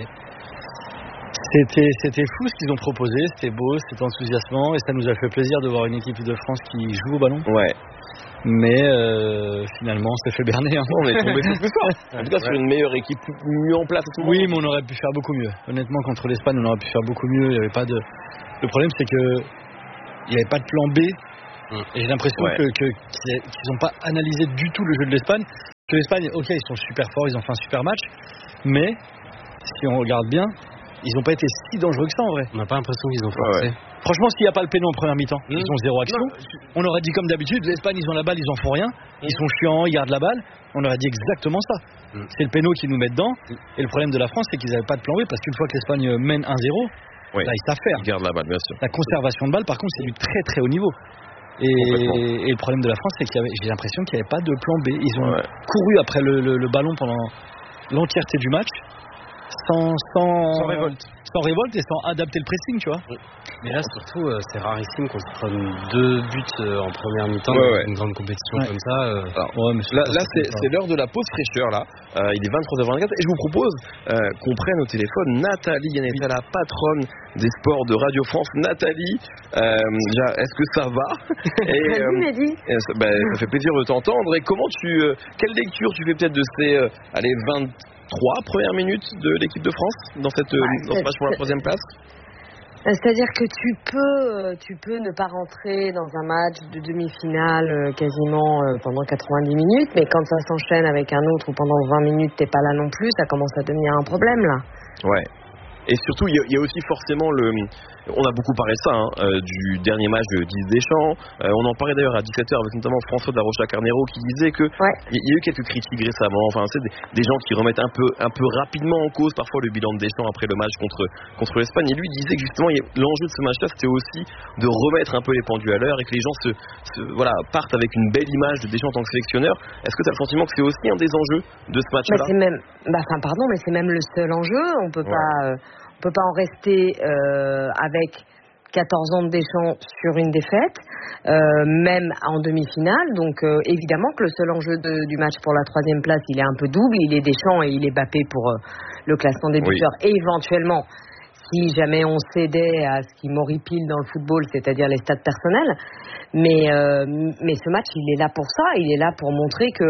C'était, c'était fou ce qu'ils ont proposé, c'était beau, c'était enthousiasmant et ça nous a fait plaisir de voir une équipe de France qui joue au ballon. Ouais. Mais euh, finalement, on s'est fait berner. Hein. On est tombé sur plus fort. En tout cas, sur une meilleure équipe mieux en place à ce moment. Oui, mais on aurait pu faire beaucoup mieux. Honnêtement, contre l'Espagne, on aurait pu faire beaucoup mieux. Il y avait pas de. Le problème, c'est que il n'y avait pas de plan B. Et j'ai l'impression Ouais. que, que- qu'ils n'ont pas analysé du tout le jeu de l'Espagne. Que l'Espagne, ok, ils sont super forts, ils ont fait un super match, mais si on regarde bien, ils n'ont pas été si dangereux que ça en vrai. On n'a pas l'impression qu'ils ont Ouais, forcé. ouais. Franchement, s'il n'y a pas le péno en première mi-temps, Mmh. ils ont zéro action. On aurait dit comme d'habitude, l'Espagne, ils ont la balle, ils en font rien. Ils sont chiants, ils gardent la balle. On aurait dit exactement ça. Mmh. C'est le péno qui nous met dedans. Et le problème de la France, c'est qu'ils n'avaient pas de plan B parce qu'une fois que l'Espagne mène un zéro, Oui. là, ils savent faire. Garde la balle, bien sûr. La conservation de balle, par contre, c'est du très très haut niveau. Et, Complètement. et le problème de la France, c'est qu'il y avait, j'ai l'impression qu'il n'y avait pas de plan B. Ils ont Ouais. couru après le, le- le ballon pendant l'entièreté du match, sans, sans, Sans révolte. sans révolte et sans adapter le pressing, tu vois. Mais là, surtout, euh, c'est rarissime qu'on se prenne deux buts euh, en première mi-temps Ouais, dans ouais. une grande compétition Ouais. comme ça. euh, Alors, Ouais, mais Là, pas- là, c'est pas- c'est l'heure de la pause fraîcheur, là. Euh, il est vingt-trois heures vingt-quatre et je vous propose euh, qu'on prenne au téléphone Nathalie Yanetta, la patronne des sports de Radio France. Nathalie, euh, déjà, est-ce que ça va? Et, euh, et ça, bah, ça fait plaisir de t'entendre. Et comment tu, euh, quelle lecture tu fais peut-être de ces, euh, allez, vingt-trois premières minutes de l'équipe de France dans cette euh, Ouais, dans ce c'est- match pour la troisième place? C'est-à-dire que tu peux, tu peux ne pas rentrer dans un match de demi-finale euh, quasiment euh, pendant quatre-vingt-dix minutes, mais quand ça s'enchaîne avec un autre ou pendant vingt minutes, t'es pas là non plus, ça commence à devenir un problème là. Ouais. Et surtout, il y, y a aussi forcément le... On a beaucoup parlé de ça, hein, euh, du dernier match de Didier Deschamps. Euh, on en parlait d'ailleurs à dix-sept heures avec notamment François de la Rocha-Carnero qui disait que il ouais. y, y a eu quelques critiques récemment. Enfin, c'est des, des gens qui remettent un peu, un peu rapidement en cause parfois le bilan de Deschamps après le match contre, contre l'Espagne. Et lui disait que justement, l'enjeu de ce match-là, c'était aussi de remettre un peu les pendules à l'heure et que les gens se, se, voilà, partent avec une belle image de Deschamps en tant que sélectionneur. Est-ce que tu as le sentiment que c'est aussi un des enjeux de ce match-là? bah, c'est même, bah, enfin, pardon, mais c'est même le seul enjeu. On peut ouais. pas, euh, on peut pas en rester euh, avec quatorze ans de Deschamps sur une défaite, euh, même en demi-finale. Donc euh, évidemment que le seul enjeu de, du match pour la troisième place, il est un peu double. Il est Deschamps et il est Mbappé pour euh, le classement des buteurs. Oui. Et éventuellement, si jamais on cédait à ce qui m'horripile dans le football, c'est-à-dire les stats personnels. Mais, euh, mais ce match, il est là pour ça. Il est là pour montrer que,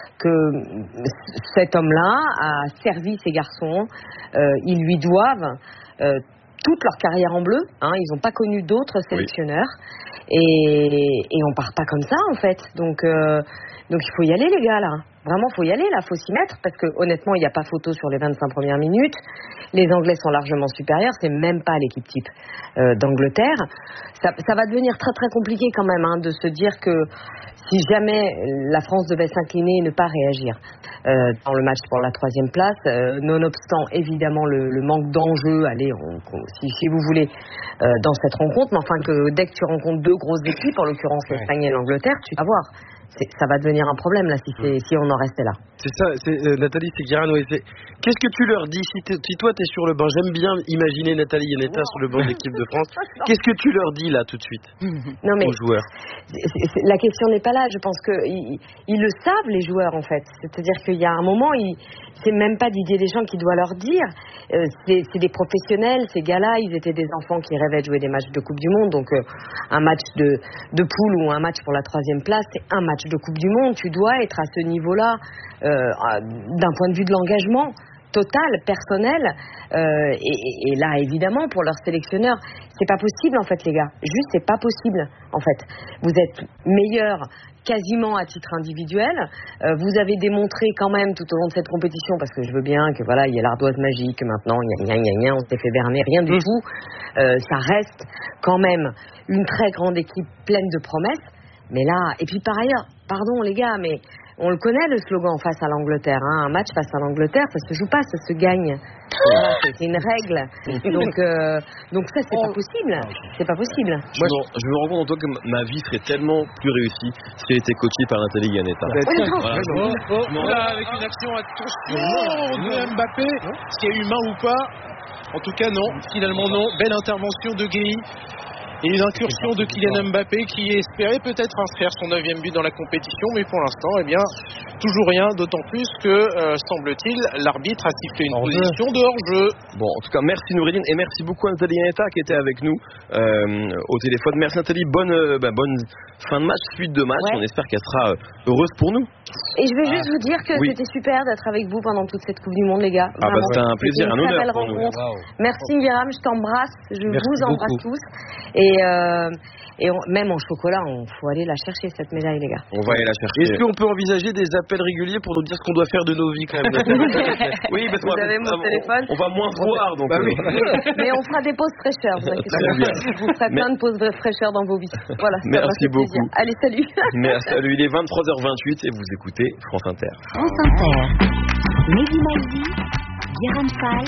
que cet homme-là a servi ses garçons. Euh, ils lui doivent... Euh, toute leur carrière en bleu, hein, ils n'ont pas connu d'autres sélectionneurs, oui. et, et on part pas comme ça en fait. Donc, euh, donc il faut y aller les gars là. Vraiment, il faut y aller là, faut s'y mettre parce que honnêtement, il n'y a pas photo sur les vingt-cinq premières minutes. Les Anglais sont largement supérieurs, c'est même pas l'équipe type euh, d'Angleterre. Ça, ça va devenir très très compliqué quand même hein, de se dire que si jamais la France devait s'incliner et ne pas réagir euh, dans le match pour la troisième place, euh, nonobstant évidemment le, le manque d'enjeu, allez, on, on, si, si vous voulez, euh, dans cette rencontre, mais enfin que dès que tu rencontres deux grosses équipes, en l'occurrence l'Espagne et l'Angleterre, tu vas voir. C'est, ça va devenir un problème là si, c'est, si on en restait là. C'est ça, c'est, euh, Nathalie, c'est Guérin. Ouais, c'est... Qu'est-ce que tu leur dis si, si toi t'es sur le banc? J'aime bien imaginer Nathalie Yanetta sur le banc de l'équipe de France. Qu'est-ce que tu leur dis là tout de suite non, mais aux joueurs? c'est, c'est, La question n'est pas là. Je pense qu'ils ils le savent les joueurs en fait. C'est-à-dire qu'il y a un moment, ils, c'est même pas Didier Deschamps qui doit leur dire. Euh, c'est, c'est des professionnels. Ces gars-là, ils étaient des enfants qui rêvaient de jouer des matchs de Coupe du Monde. Donc euh, un match de, de poule ou un match pour la troisième place, c'est un match de Coupe du Monde. Tu dois être à ce niveau-là euh, d'un point de vue de l'engagement total, personnel, euh, et, et là évidemment pour leur sélectionneur, c'est pas possible en fait les gars, juste c'est pas possible en fait. Vous êtes meilleurs quasiment à titre individuel, euh, vous avez démontré quand même tout au long de cette compétition, parce que je veux bien que voilà il y a l'ardoise magique, que maintenant gna gna gna gna, on s'est fait berner, rien du mmh. tout, euh, ça reste quand même une très grande équipe pleine de promesses, mais là, et puis par ailleurs, pardon les gars, mais on le connaît le slogan face à l'Angleterre, hein. Un match face à l'Angleterre, ça se joue pas, ça se gagne. Voilà, c'est une règle. Donc, euh, donc ça c'est pas possible, c'est pas possible. Je, Moi, me, je me rends compte en toi que ma vie serait tellement plus réussie si elle était coachée par Nathalie Yanetta. Voilà. Oh, oh, oh, là, avec une action attention de Mbappé, s'il y a eu main ou pas. En tout cas non, finalement non. Belle intervention de Gueye. Et une incursion de Kylian Mbappé qui espérait peut-être inscrire son neuvième but dans la compétition, mais pour l'instant, eh bien, toujours rien, d'autant plus que, euh, semble-t-il, l'arbitre a sifflé une hors-jeu. Position de hors-jeu. Bon, en tout cas, merci Noureddine et merci beaucoup à Nathalie Yanetta qui était avec nous euh, au téléphone. Merci Nathalie, bonne, euh, bah, bonne fin de match, suite de match. Ouais. On espère qu'elle sera euh, heureuse pour nous. Et je vais juste ah. vous dire que oui. c'était super d'être avec vous pendant toute cette Coupe du Monde, les gars. Ah bah c'était un plaisir, c'était un honneur. Belle pour rencontre. Nous. Wow. Merci Guéram, je t'embrasse, je merci vous embrasse beaucoup. tous. Et, euh, et on, même en chocolat, il faut aller la chercher cette médaille, les gars. On va aller la chercher. Est-ce qu'on peut envisager des appels réguliers pour nous dire ce qu'on doit faire de nos vies quand même? Oui, parce vous avez mon téléphone. On va moins se voir, donc. Bah, oui. Mais on fera des pauses fraîcheurs. Vous inquiétez pas. Vous ferez plein de pauses fraîcheurs dans vos vies. Voilà. Merci beaucoup. Allez, salut. Merci. Salut. Il est vingt-trois heures vingt-huit et vous écoutez France Inter. France Inter. Mehdi Maizi, Guérin Fall,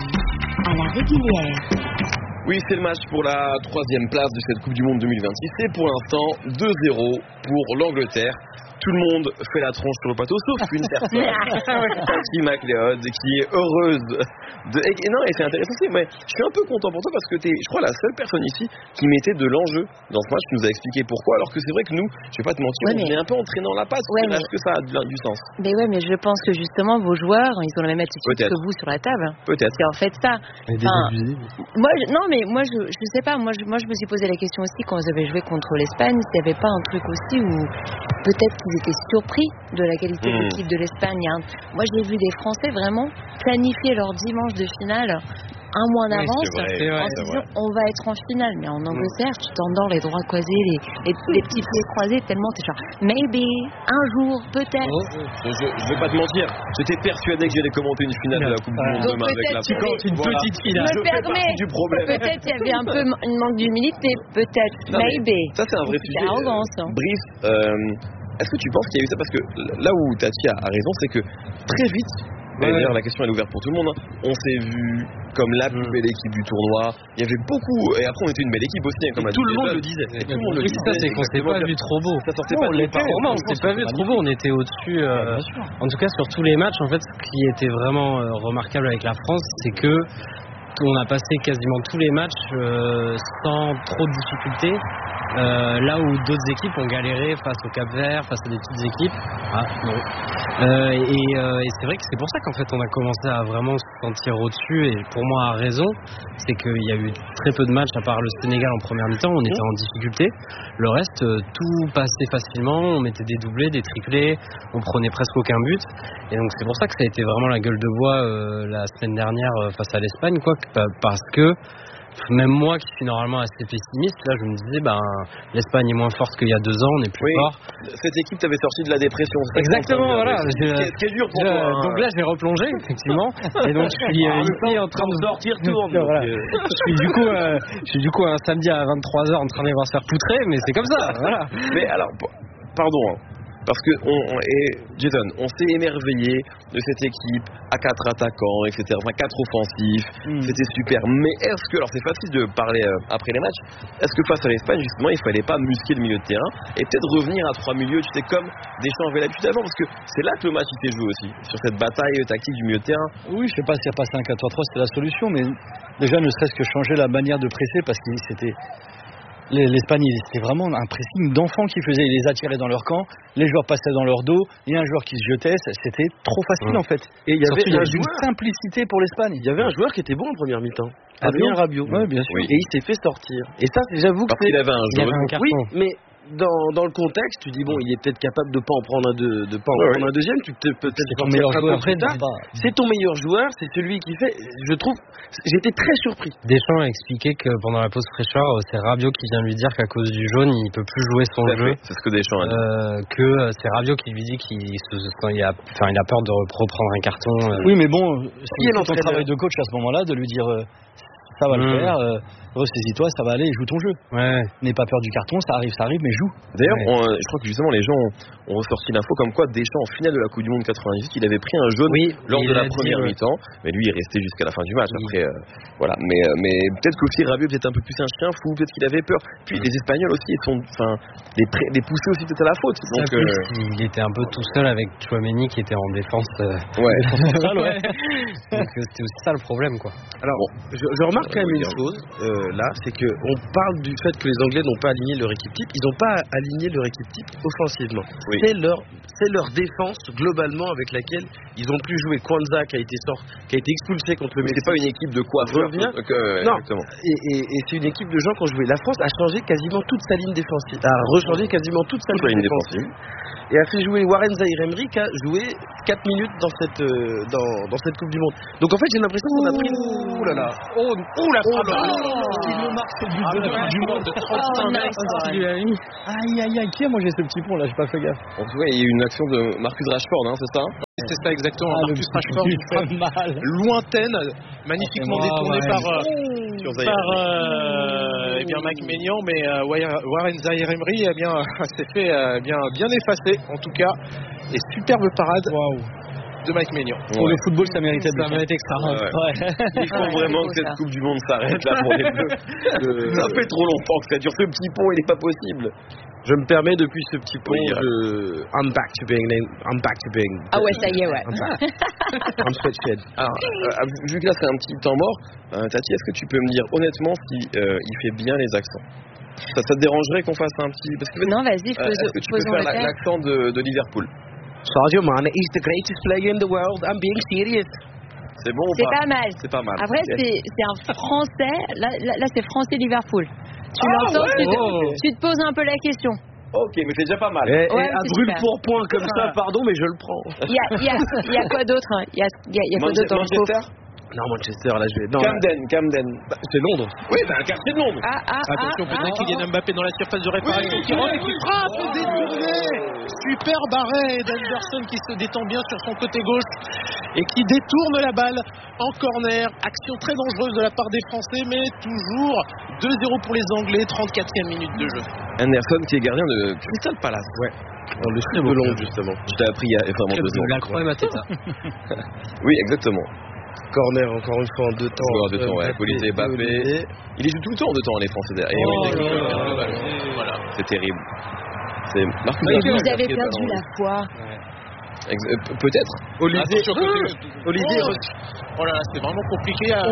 à la régulière. Oui, c'est le match pour la troisième place de cette Coupe du Monde deux mille vingt-six. C'est pour l'instant deux zéro pour l'Angleterre. Tout le monde fait la tronche sur le plateau, sauf une personne, Cathy McLeod, qui est heureuse de... Et, et non, et c'est intéressant, mais je suis un peu content pour toi parce que tu es, je crois, la seule personne ici qui mettait de l'enjeu dans ce match. Tu nous as expliqué pourquoi, alors que c'est vrai que nous, je vais pas te mentir, ouais, on est un peu entraînant la passe. Ouais, mais... Est-ce que ça a du, du sens? Mais ouais, mais je pense que justement, vos joueurs, ils ont la même attitude que vous sur la table. Peut-être. C'est en fait ça. Enfin, moi, je, non, mais moi, je, je sais pas, moi je, moi, je me suis posé la question aussi quand vous avez joué contre l'Espagne, s'il n'y avait pas un truc aussi où peut-être qu'ils étaient surpris de la qualité mmh. de l'équipe de l'Espagne. Moi, j'ai vu des Français vraiment planifier leur dimanche de finale un mois en Oui, avance c'est vrai, c'est en vrai, se c'est disant vrai. on va être en finale. Mais en Angleterre, tu t'endors les droits croisés, les, les, les petits pieds croisés, tellement t'es genre maybe, un jour, peut-être. Je, je vais pas te mentir, j'étais persuadé que j'allais commenter une finale de la Coupe du Monde Donc demain avec peut-être la qu'il y France. avait- Une Voilà. petite Je finale. me Je fais permets, partie du problème. peut-être qu'il y avait un peu une manque d'humilité, peut-être, Non, mais maybe. Ça, c'est un vrai Une sujet. petite arrogance. hein. Brice, euh, est-ce que tu penses qu'il y a eu ça? Parce que là où Tati a a raison, c'est que très vite, et Ouais. d'ailleurs la question elle est ouverte pour tout le monde, hein, on s'est vu comme la plus Mm. belle équipe du tournoi. Il y avait beaucoup, et après on était une belle équipe aussi, hein, comme a tout dit le monde Jason. le disait. Et tout le monde le Oui, c'est ça, disait, c'est qu'on s'est exactement. pas vu trop beau. Ça sortait Non, pas on de nulle l'était. part. Vraiment, on franchement, s'est pas vu c'était trop beau, on était au-dessus. euh, bien sûr. en tout cas, sur tous les matchs, en fait, ce qui était vraiment euh, remarquable avec la France, c'est que on a passé quasiment tous les matchs euh, sans trop de difficultés. Euh, là où d'autres équipes ont galéré face au Cap-Vert, face à des petites équipes. Ah non. Euh, et euh, et c'est vrai que c'est pour ça qu'en fait on a commencé à vraiment se sentir au-dessus. Et pour moi, à raison, c'est qu'il y a eu très peu de matchs, à part le Sénégal en première mi-temps, on était en difficulté. Le reste, euh, tout passait facilement. On mettait des doublés, des triplés, on prenait presque aucun but. Et donc c'est pour ça que ça a été vraiment la gueule de bois euh, la semaine dernière euh, face à l'Espagne, quoi, parce que même moi qui suis normalement assez pessimiste, là je me disais ben l'Espagne est moins forte qu'il y a deux ans, on est plus Oui, fort. cette équipe t'avait sorti de la dépression. c'est ça que Exactement, t'es en train de voilà. dire. Je- Ce qui est- ce qui est dur pour je- toi. hein. donc là j'ai replongé effectivement, et donc je suis euh, ici en train de sortir tourne. donc, Voilà. euh, Je suis du coup, euh, je suis du coup un samedi à vingt-trois heures en train de voir se faire poutrer, mais c'est comme ça, voilà. Mais alors, p- pardon, hein, parce que on, on- et Jason, on s'est émerveillé de cette équipe à quatre attaquants, et cetera. Enfin, quatre offensifs, Mm. c'était super. Mais est-ce que, alors c'est facile de parler euh, après les matchs, est-ce que face à l'Espagne, justement, il fallait pas muscler le milieu de terrain et peut-être revenir à trois milieux, tu sais, comme Deschamps avait l'habitude avant, parce que c'est là que le match il s'est joué aussi, sur cette bataille tactique du milieu de terrain. Oui, je sais pas si repasser un quatre trois trois c'était la solution, mais déjà ne serait-ce que changer la manière de presser parce que c'était les- l'Espagne, c'était vraiment un pressing d'enfants qui faisait, ils les attiraient dans leur camp, les joueurs passaient dans leur dos, il y a un joueur qui se jetait, c'était trop facile en fait. Et il y avait Surtout, il y un avait une joueur, simplicité pour l'Espagne. il y avait un joueur qui était bon en première mi-temps. Adrien Rabiot. Ouais, bien sûr. Oui. Et il s'est fait sortir. Et ça, c'est- j'avoue que Parce c'est qu'il avait un Il y avait jaune. un carton. Oui, mais dans, dans le contexte, tu dis bon, il est peut-être capable de pas en prendre un de, de pas en Ouais, prendre un deuxième. Tu peux peut-être C'est ton sortir meilleur un peu joueur. plus tard. c'est pas- C'est ton meilleur joueur, c'est celui qui fait. Je trouve, j'étais très surpris. Deschamps a expliqué que pendant la pause fraîcheur, euh, c'est Rabiot qui vient lui dire qu'à cause du jaune, il peut plus jouer son Tout à jeu. fait, c'est ce que Deschamps a dit. Euh, que euh, c'est Rabiot qui lui dit qu'il se, enfin, il a, enfin, il a peur de reprendre un carton. euh. Oui, mais bon, Qui est c'est tout ton l'entraîneur travail de coach à ce moment-là, de lui dire euh, ça va le Mm. faire, euh, ressaisis-toi, ça va aller, joue ton jeu. Ouais. N'aie pas peur du carton, ça arrive, ça arrive, mais joue. D'ailleurs, Ouais. on, euh, je crois que justement les gens ont, ont ressorti l'info comme quoi Deschamps en finale de la Coupe du Monde quatre-vingt-dix, il avait pris un jaune Oui, lors il de la l'a dit, première ouais. mi-temps, mais lui il est resté jusqu'à la fin du match. Oui. Après, euh, voilà. Mais, euh, mais peut-être qu'aussi Rabiot peut-être un peu plus un chien fou, peut-être qu'il avait peur. Puis les Espagnols aussi, ils sont, enfin, les, pré- les pousser aussi peut-être à la faute. Ça, Donc, plus, euh, il était un peu tout seul avec Chouameni qui était en défense. euh, ouais. ouais. Donc euh, c'était aussi ça le problème, quoi. Alors, je, je remarque quand même une chose euh, là, c'est que on parle du fait que les Anglais n'ont pas aligné leur équipe type. Ils n'ont pas aligné leur équipe type offensivement. Oui. C'est leur, c'est leur défense globalement avec laquelle ils ont pu jouer. Kwanzaa qui a été sort, qui a été expulsé contre le Mais Mexique. c'est pas une équipe de coiffeurs. Revient. que- que- Non. Exactement. Et, et- et c'est une équipe de gens qui ont joué. La France a changé quasiment toute sa ligne défensive, a rechangé quasiment toute sa Toute la ligne ligne défensive, et a fait jouer Warren Zaïre-Emery qui a joué quatre minutes dans cette euh, dans, dans cette Coupe du Monde. Donc en fait j'ai l'impression qu'on a pris. Ouh là là. Oh, oh la frappe Il me marque ce but Ah, de le la Coupe du Monde. de trente-cinq Oh, mètres. nice. Tu lui as mis. Aïe, aïe, aïe, qui a mangé ce petit pont là? J'ai pas fait gaffe. En tout cas, il y a eu une action de Marcus Rashford, hein, c'est ça? C'est ça exactement. Ah, le Marcus petit Rashford, but, une frappe mal. lointaine, magnifiquement Ah, détournée ouais. par, euh, Sur Zaïre. par euh, eh bien Mike Maignan, mais euh, Warren Warren Zaïre-Emery eh bien s'est fait euh, bien bien effacé en tout cas, et superbe parade de Mike Maignan. Pour le football, ça méritait de Ça méritait que ça rentre. Ouais. Il faut Ouais, vraiment c'est que beau, cette ça. Coupe du Monde s'arrête là pour les Bleus. Euh, ça fait trop longtemps que ça dure. Ce petit pont, il est pas possible. Je me permets depuis ce petit pont, Oui, je... I'm back to being I'm back to being Ah ouais, ça y est, ouais. I'm back. I'm sweatshed. Alors, euh, vu que là c'est un petit temps mort, euh, Tati, est-ce que tu peux me dire honnêtement si euh, il fait bien les accents? Ça, ça te dérangerait qu'on fasse un petit... Parce que, Non, vas-y, euh, pose- est-ce que tu peux posons faire le la- thème. l'accent de, de Liverpool? Sadio Mane is the greatest player in the world. I'm being serious. C'est bon ou C'est pas? pas mal. C'est pas mal. Après, Ok. c'est c'est un français. Là, là, là, c'est français-Liverpool. Tu Ah, l'entends, ouais, tu, te- oh. tu te poses un peu la question. Ok, mais c'est déjà pas mal. Et, Ouais, et à c'est brûle super. pour point comme ça, pardon, mais je le prends. Il y a, il y a- il y a quoi d'autre? Il y a, il y a- il y a quoi Manche- d'autre dans le Manchester coffre? Non, Manchester, là, je vais. Non, Camden, Camden. bah, c'est Londres. Oui, c'est un quartier de Londres. Ah, ah, Attention, ah, peut-être ah, Kylian Mbappé dans la surface de réparation Oui, qui rentre et qui frappe, détourné. Superbe arrêt d'Henderson qui se détend bien sur son côté gauche et qui détourne la balle en corner. Action très dangereuse de la part des Français, mais toujours deux zéro pour les Anglais, trente-quatrième minute de jeu. Anderson qui est gardien de Crystal Palace. Ouais. Dans le sud de Londres, justement. Je t'ai appris il y a vraiment deux ans. La Croix et Mateta. Oui, exactement. Corner, encore une fois, en deux temps. Joueur de temps, ouais. Colisée, Mbappé. Il les joue tout le temps en deux temps, les Français derrière. Et Oh oui, là c'est- là là là. voilà, c'est terrible. C'est Marcus Mais Rashford vous qui a avez pris le perdu ballon. la foi. Ex- euh, pe- Peut-être. Olivier. Attention, côté- Olivier. Oh là là, c'est vraiment compliqué. à- Oh,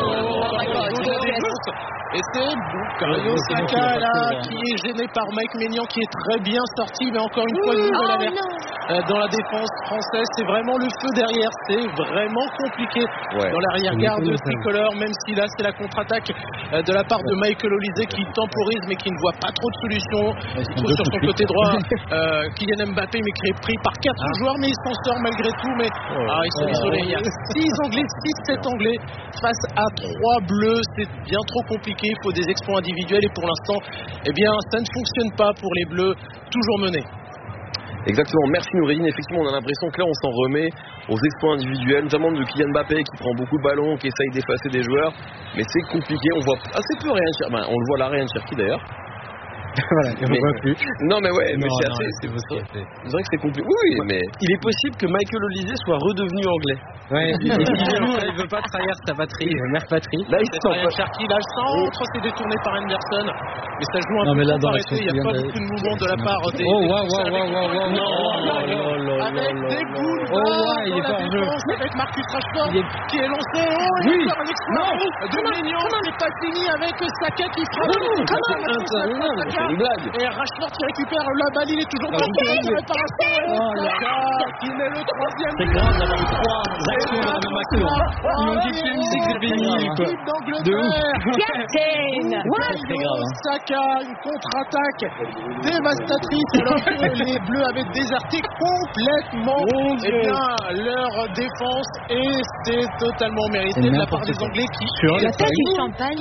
Et c'est Bukayo Saka là qui est gêné par Mike Maignan qui est très bien sorti, mais encore une fois une nouvelle Oh alerte non. euh, dans la défense française. C'est vraiment le feu derrière, c'est vraiment compliqué Ouais. dans l'arrière-garde tricolore, même si là c'est la contre-attaque euh, de la part de Michael Olise qui temporise mais qui ne voit pas trop de solutions. Il trouve sur son côté droit euh, Kylian Mbappé mais qui est pris par quatre joueurs, mais il s'en sort malgré tout. Mais ah, ils sont isolés. Il y a six Anglais, six sept Anglais face à trois Bleus. C'est bien trop compliqué. Il faut des exploits individuels et pour l'instant, eh bien, ça ne fonctionne pas pour les Bleus, toujours menés. Exactement, merci Noureddine. Effectivement, on a l'impression que là, on s'en remet aux exploits individuels, notamment de Kylian Mbappé qui prend beaucoup de ballons, qui essaye d'effacer des joueurs. Mais c'est compliqué, on voit assez peu Ryan Cherki. Ben, on le voit là, Ryan Cherki d'ailleurs. Voilà, on Mais- voit plus. Non, mais ouais, mais Non, c'est non, assez. c'est C'est beau, c'est- c'est vrai que c'est compliqué. Oui, oui, mais. Il est possible que Michael Olise soit redevenu anglais. Ouais, et finalement, il veut pas trahir sa patrie, mère patrie. Là, il C'est sent Ryan pas. Cherki, là, le centre, c'est détourné par Henderson. Mais ça joue un Non, peu mais là, trop dans arrêté. l'action Il n'y a qui pas vient de- beaucoup de mouvement de la part des. Oh, des waouh, Français waouh, avec waouh, une waouh, passe waouh, en waouh, avec waouh, des waouh, boules waouh, ouais, il est dans pas la en jeu. défense avec Marcus Rashford Il est- qui est lancé. Oh, il Oui. y a encore un exploit de Maignan. C'est pas fini avec Saka qui frappe. C'est une blague. Et Rashford qui récupère la balle, il est toujours dans la réparation. Et Saka qui met le troisième. C'est grave d'avoir eu trois actions dans la même action. Ils m'ont dit que c'est béni, quoi. De Captain. très grave, hein. Saka, une contre-attaque dévastatrice alors que les Bleus avaient déserté complètement eh bien, leur défense et c'est totalement mérité C'est de la part n'importe des quoi. Anglais qui Sur La tête du champagne.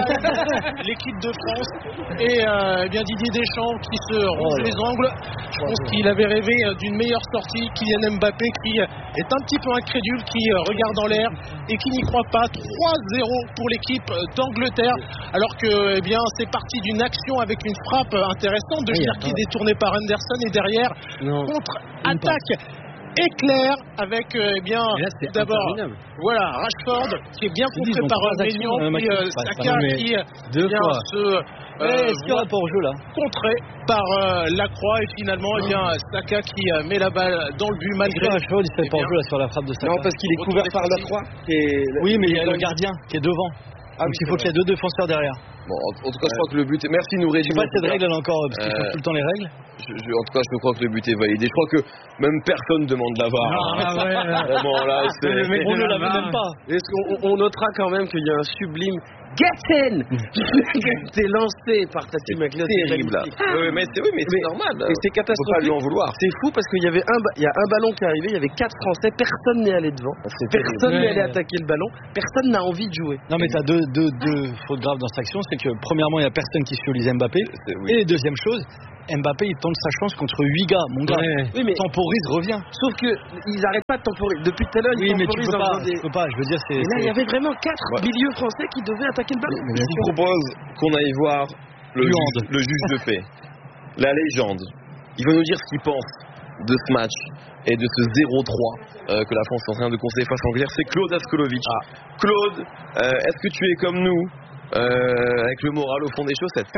l'équipe de France et euh, eh bien Didier Deschamps qui se ronge les ongles. Je pense qu'il avait rêvé euh, d'une meilleure sortie. Kylian Mbappé qui euh, est un petit peu incrédule, qui euh, regarde en l'air et qui n'y croit pas. trois zéro pour l'équipe euh, d'Angleterre alors que eh bien c'est parti d'une action avec une frappe euh, intéressante de Oui, Cherki attends. détournée par Anderson et derrière Non. contre-attaque éclair avec euh, eh bien Et là, c'est d'abord interminable. voilà Rashford qui est bien Je te dis, contré ils ont par trois euh, actions Maignan dans la puis même euh, action. Enfin, Saka mais qui euh, deux vient fois. se euh, Eh, Est-ce qu'il y voit aura pas au jeu là? contré par euh, Lacroix et finalement eh bien Saka qui euh, met la balle dans le but malgré Est-ce que Rashford il se fait Eh pas au bien, jeu là sur la frappe de Saka? Non, parce qu'il est couvert par la croix. Et... Oui, mais il y a le gardien qui est devant. Ah Donc oui, il faut c'est qu'il y ait deux défenseurs derrière. Bon, en, en tout cas, je crois que le but est. Merci Je Noureddine. sais pas si cette règle elle est encore, parce qu'ils Euh, font tout le temps les règles. Je- je- en tout cas, je crois que le but est validé. Je crois que même personne demande la V A R. Ah, ouais. Vraiment, là, c'est. Le mec, on ne l'avait même pas. Est-ce qu'on on notera quand même qu'il y a un sublime Getsen qui a été lancé par Tati McLeod. Terrible, là. Oui, mais c'est oui, mais c'est Mais- normal. Et c'est On peut pas catastrophique. lui en vouloir. C'est fou parce qu'il y avait un, ba- il y a un ballon qui est arrivé, il y avait quatre Français, personne n'est allé devant, personne Ouais. n'est allé attaquer le ballon, personne n'a envie de jouer. Non, mais t'as deux, deux, deux fautes graves dans cette action. C'est que, premièrement, il n'y a personne qui suit Olise Mbappé. C'est- oui. Et deuxième chose, Mbappé, il tente sa chance contre huit gars. Mon gars, Ouais. Oui, mais temporise, reviens. sauf que ils arrêtent pas de temporiser. Depuis tout à l'heure, ils Oui, mais tu temporisent peux en pas. faisant des- Tu peux pas. Je veux dire, c'est. Et là, il y c'est- avait vraiment quatre Ouais. milieux français qui devaient attaquer le ballon. Mais bien Je vous propose qu'on aille voir le Du juge, hand. le juge de paix, la légende. Il va nous dire ce qu'il pense de ce match et de ce zéro trois euh, que la France est en train de conseiller face à l'Angleterre. C'est Claude Askolovic. Claude, euh, est-ce que tu es comme nous, euh, avec le moral au fond des chaussettes?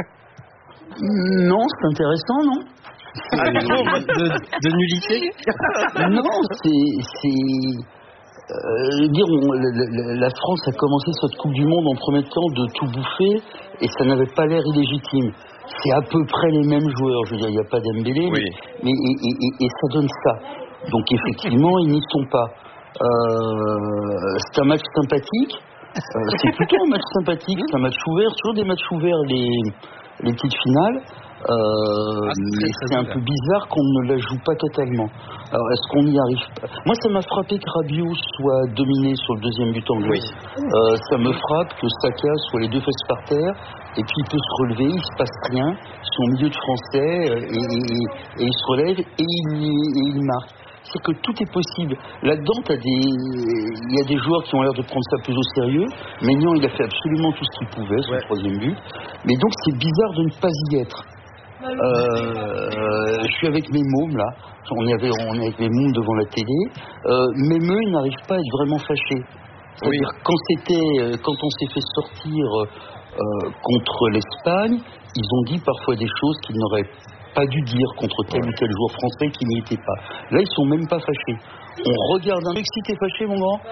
Non, c'est intéressant, non de, de nullité. Non, c'est... c'est euh, dire, on- la, la- la France a commencé cette Coupe du Monde en premier temps de tout bouffer et ça n'avait pas l'air illégitime. C'est à peu près les mêmes joueurs, je veux dire, il n'y a pas d'Embélé, Oui. mais, mais et, et- et- et ça donne ça. Donc effectivement, ils n'y sont pas. Euh, c'est un match sympathique. Euh, c'est plutôt un match sympathique, c'est un match ouvert, toujours des matchs ouverts, les, les petites finales. Euh, ah, c'est mais c'est un peu bizarre qu'on ne la joue pas totalement. Alors, est-ce qu'on y arrive pas? Moi, ça m'a frappé que Rabiot soit dominé sur le deuxième but anglais. Oui. Euh, ça me frappe que Saka soit les deux fesses par terre, et puis il peut se relever, il se passe rien, son milieu de français, et, et, et, et il se relève, et il, et il marque. C'est que tout est possible. Là-dedans, t'as des... il y a des joueurs qui ont l'air de prendre ça plus au sérieux. Maignan, il a fait absolument tout ce qu'il pouvait sur ouais. le troisième but. Mais donc, c'est bizarre de ne pas y être. Euh, je suis avec mes mômes là, on est avec, on est avec mes mômes devant la télé. Euh, même eux, ils n'arrivent pas à être vraiment fâchés. C'est-à-dire oui. quand c'était, quand on s'est fait sortir euh, contre l'Espagne, ils ont dit parfois des choses qu'ils n'auraient pas dû dire contre tel ou tel joueur français qui n'y était pas. Là, ils sont même pas fâchés. On regarde un mec, si t'es fâché, mon grand.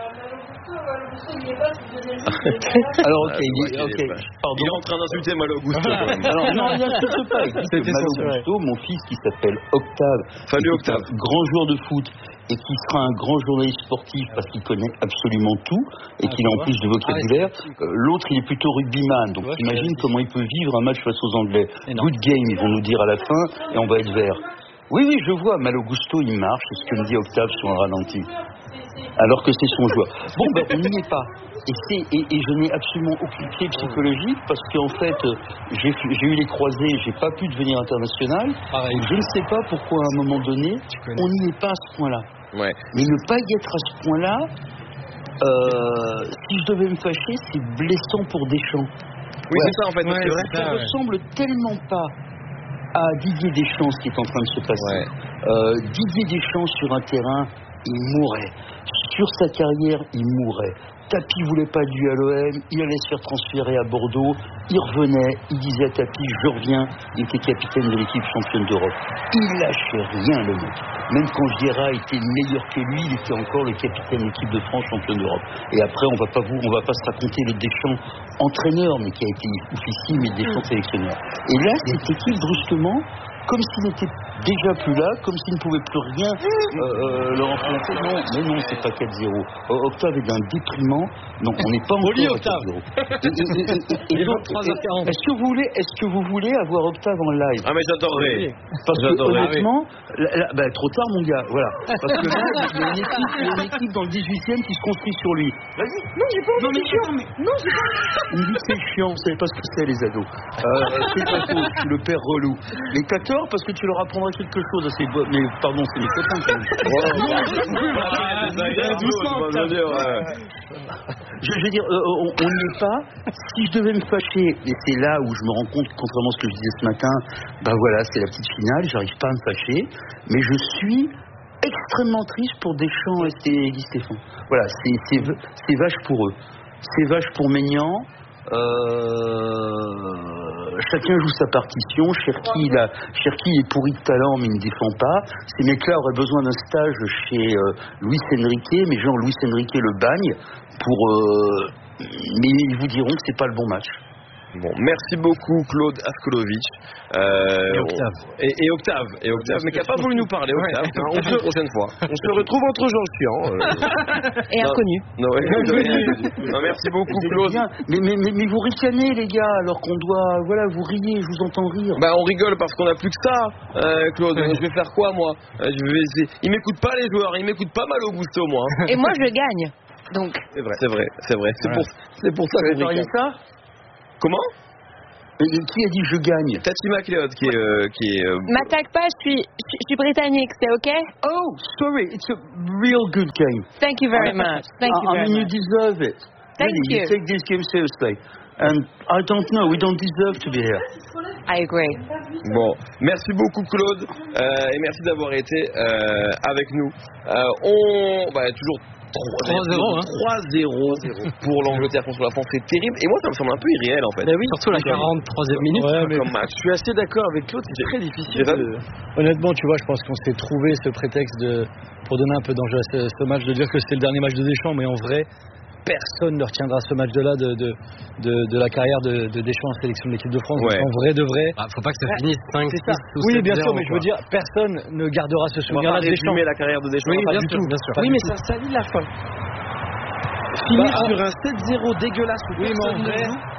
Alors ok, il, okay. il est en train d'insulter Malo Gusto. Alors non, il n'insulte pas. Il dit Malo Gusto, mon fils qui s'appelle Octave, Salut Octave, grand joueur de foot et qui sera un grand journaliste sportif parce qu'il connaît absolument tout et qu'il a en plus de vocabulaire. Euh, l'autre, il est plutôt rugbyman, donc t'imagines comment il peut vivre un match face aux Anglais. Good game, ils vont nous dire à la fin et on va être vert. Oui, oui, je vois, Malo Gusto, il marche, c'est ce que me dit Octave sur un ralenti. Alors que c'est son joueur. Bon, ben, on n'y est pas. Et, c'est, et, et je n'ai absolument aucune clé psychologique parce qu'en fait, j'ai, j'ai eu les croisés, j'ai pas pu devenir international. Pareil. Je ne sais pas pourquoi à un moment donné, on n'y est pas à ce point-là. Ouais. Mais ne pas y être à ce point-là, euh, si je devais me fâcher, c'est blessant pour Deschamps. Oui, ouais. c'est ça en fait. Ouais, c'est vrai, ça ne ressemble tellement pas à Didier Deschamps ce qui est en train de se passer. Ouais. Euh, Didier Deschamps sur un terrain, il mourrait. Sur sa carrière, il mourrait. Tapi voulait pas du à l'O M, il allait se faire transférer à Bordeaux, il revenait, il disait à Tapi, je reviens, il était capitaine de l'équipe championne d'Europe. Il lâchait rien, le mec. Même quand Vieira était meilleur que lui, il était encore le capitaine de l'équipe de France championne d'Europe. Et après, on va pas vous, on va pas se raconter le Deschamps entraîneur, mais qui a été oufissime, et Deschamps sélectionneur. Et là, cette équipe, brusquement, comme s'il n'était déjà plus là, comme s'il ne pouvait plus rien euh, euh, leur influencer. Non, mais non, c'est pas quatre zéro. Euh, Octave est d'un déprimant. Non, on n'est pas encore à quatre zéro. Et, et, et, et, et donc, est-ce que vous voulez, est-ce que vous voulez avoir Octave en live? Ah mais j'adorerais. Parce que honnêtement, là, là, bah, trop tard mon gars. Voilà. Parce que là, il y a une équipe, il y a une équipe dans le dix-huitième qui se construit sur lui. Vas-y. Non, j'ai pas envie. C'est chiant. Mais... Non, j'ai pas. Il me dit c'est chiant. Vous savez pas ce que c'est les ados. Euh, c'est pas faux. Je suis le père relou. Les quatorze parce que tu leur apprendras quelque chose à ces bo... mais pardon, c'est les copains quand même. Je veux dire, euh, on n'y est pas. Si je devais me fâcher, et c'est là où je me rends compte, contrairement à ce que je disais ce matin, ben voilà, c'est la petite finale, j'arrive pas à me fâcher, mais je suis extrêmement triste pour Deschamps et Guy Stéphane. Voilà, c'est, c'est, c'est vache pour eux. C'est vache pour Maignan. Euh, chacun joue sa partition. Cherki, il a, Cherki est pourri de talent mais il ne défend pas. Ces mecs-là auraient besoin d'un stage chez euh, Luis Enrique, mais genre Luis Enrique le bagne pour, euh, mais ils vous diront que c'est pas le bon match. Bon, merci beaucoup Claude Avkolovic euh, et Octave et, et Octave et Octave mais qui n'a pas voulu nous parler Octave. Ouais. On se la prochaine fois. On se retrouve entre gens chiants euh... et inconnus. Non, ouais, non, non, merci beaucoup Claude. Mais, mais, mais, mais vous ricanez les gars alors qu'on doit, voilà, vous riez, je vous entends rire. Bah on rigole parce qu'on a plus que ça, euh, Claude. Je vais faire quoi moi? euh, je vais essayer. Ils m'écoutent pas les joueurs, ils m'écoutent pas Malo Gusto moi. Et moi je gagne. Donc. C'est vrai, c'est vrai, c'est vrai. C'est voilà. pour, c'est pour ça que vous ça. Comment? Et qui a dit je gagne? Tati McLeod qui est... Euh, qui est euh... M'attaque pas, je suis, je suis britannique, c'est ok? Oh, sorry, it's a real good game. Thank you very much. Thank you very I mean, much. you deserve it. Thank really, you. You take this game seriously. And I don't know, we don't deserve to be here. I agree. Bon, merci beaucoup Claude euh, et merci d'avoir été euh, avec nous. Euh, on... Bah, toujours... trois zéro hein. trois zéro pour l'Angleterre contre la France, c'est terrible. Et moi, ça me semble un peu irréel en fait. Bah oui, surtout la quarante-troisième minute. Ouais, mais comme match. Je suis assez d'accord avec Claude, c'est très difficile. De... Honnêtement, tu vois, je pense qu'on s'est trouvé ce prétexte de, pour donner un peu d'enjeu à ce, ce match, de dire que c'était le dernier match de Deschamps, mais en vrai, personne ne retiendra ce match-là de, de, de, de la carrière de, de Deschamps en sélection de l'équipe de France. Ouais. En vrai de vrai. Bah, faut pas que ça finisse cinq six ou oui, sept bien zéro, sûr, mais je veux dire, personne ne gardera ce souvenir-là de Deschamps. La carrière de Deschamps, oui, pas bien du sûr, tout. Bien sûr. Oui, mais ça salit la fin. Finir bah, sur un sept zéro dégueulasse. Oui, mais en vrai,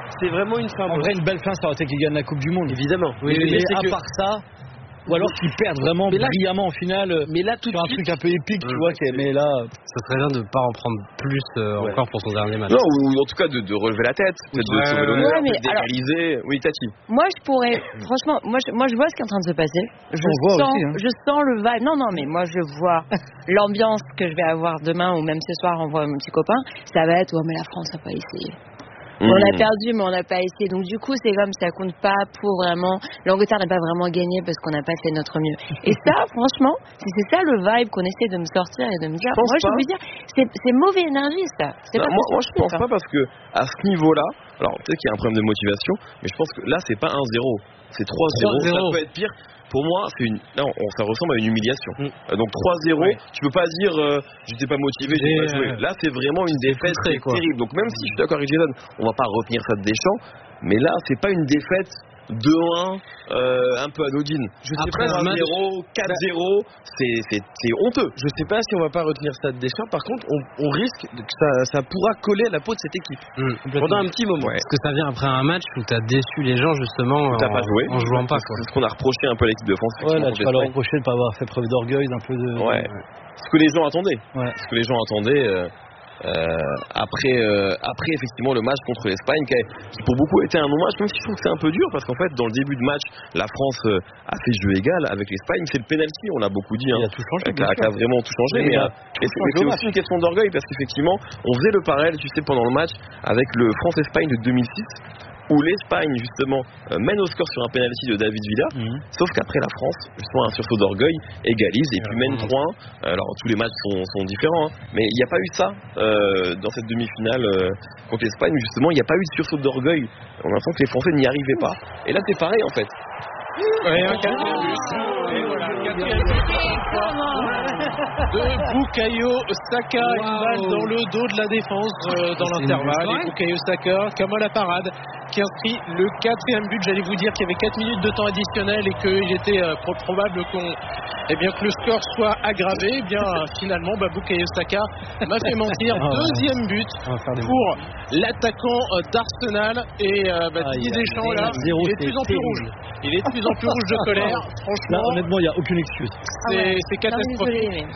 c'est vraiment une fin. En vrai, une belle fin, ça aurait été qu'ils gagnent la Coupe du Monde. Évidemment. Oui, mais, mais à que... part ça. Ou alors qu'ils perdent vraiment là, brillamment en finale. Mais là, tout sur un suite, truc un peu épique, tu vois. Qui, mais là, ça serait bien de ne pas en prendre plus euh, ouais. encore pour son dernier match. Non, ou en tout cas de, de relever la tête, peut-être ouais, de sauver l'honneur, ouais, d'égaliser. Alors, oui, Tati. Moi, je pourrais. Franchement, moi, je, moi, je vois ce qui est en train de se passer. Je On voit sens, aussi, hein. je sens le vibe. Non, non, mais moi, je vois l'ambiance que je vais avoir demain ou même ce soir en voyant mon petit copain. Ça va être, oh, mais la France n'a pas essayé. Mmh. On a perdu, mais on n'a pas essayé. Donc du coup, c'est comme ça compte pas pour vraiment. L'Angleterre n'a pas vraiment gagné parce qu'on n'a pas fait notre mieux. Et ça, franchement, si c'est ça le vibe qu'on essaie de me sortir et de me dire, moi, je veux dire, c'est, c'est mauvais énergie ça. C'est non, pas moi, moi, je pense ça. pas parce que à ce niveau-là, alors peut-être qu'il y a un problème de motivation, mais je pense que là, c'est pas un zéro, c'est trois zéro. Ça peut être pire. Pour moi, c'est une, là, on, ça ressemble à une humiliation. Mm. Euh, donc trois zéro, ouais. Tu peux pas dire euh, j'étais pas motivé, j'ai pas joué. Là, c'est vraiment une défaite très terrible. Donc même si je suis d'accord avec Jason, on va pas retenir ça de Deschamps, mais là, c'est pas une défaite deux un euh, un peu anodine. Je sais Après, pas, un zéro, quatre zéro, c'est, c'est, c'est honteux. Je sais pas si on va pas retenir ça de Deschamps. Par contre, on, on risque que ça, ça pourra coller à la peau de cette équipe mmh, pendant un petit moment. Ouais. Parce que ça vient après un match où t'as déçu les gens justement en, pas joué. en jouant pas. Quoi. C'est ce qu'on a reproché un peu à l'équipe de France. Ouais, là, tu vas leur reprocher de pas avoir fait preuve d'orgueil, d'un peu de. Ouais. Ce que les gens attendaient. Ouais. Ce que les gens attendaient. Euh... Euh, après, euh, après effectivement le match contre l'Espagne qui, a, qui pour beaucoup était un non-match, même si je trouve que c'est un peu dur parce qu'en fait dans le début de match la France euh, a fait jeu égal avec l'Espagne, c'est le penalty, on l'a beaucoup dit, hein, il a tout changé, qui a, a vraiment tout changé, mais, mais, euh, et c'est, c'est aussi une question d'orgueil parce qu'effectivement on faisait le parallèle, tu sais, pendant le match avec le France-Espagne de deux mille six où l'Espagne justement euh, mène au score sur un penalty de David Villa, mmh. sauf qu'après la France, justement un sursaut d'orgueil, égalise et puis mène trois un. Alors tous les matchs sont, sont différents, hein, mais il n'y a pas eu ça euh, dans cette demi-finale euh, contre l'Espagne, où justement il n'y a pas eu de sursaut d'orgueil. On a l'impression que les Français n'y arrivaient pas. Et là c'est pareil en fait. Ouais, un quatrième but. Et voilà, quatrième but de Bukayo Saka, wow. Une balle dans le dos de la défense euh, dans c'est l'intervalle. Et Bukayo Saka, comme à la parade, qui inscrit le quatrième but. J'allais vous dire qu'il y avait quatre minutes de temps additionnel et qu'il était euh, probable qu'on, eh bien, que le score soit aggravé. Eh bien, finalement, bah, Bukayo Saka m'a fait mentir. Deuxième but pour l'attaquant euh, d'Arsenal. Et euh, bah, Didier Deschamps, là, zéro, il est de plus en plus rouge. Il est de plus en plus rouge de colère. Franchement, là, honnêtement, il n'y a aucune excuse. C'est, ah ouais. c'est catastrophique. Non,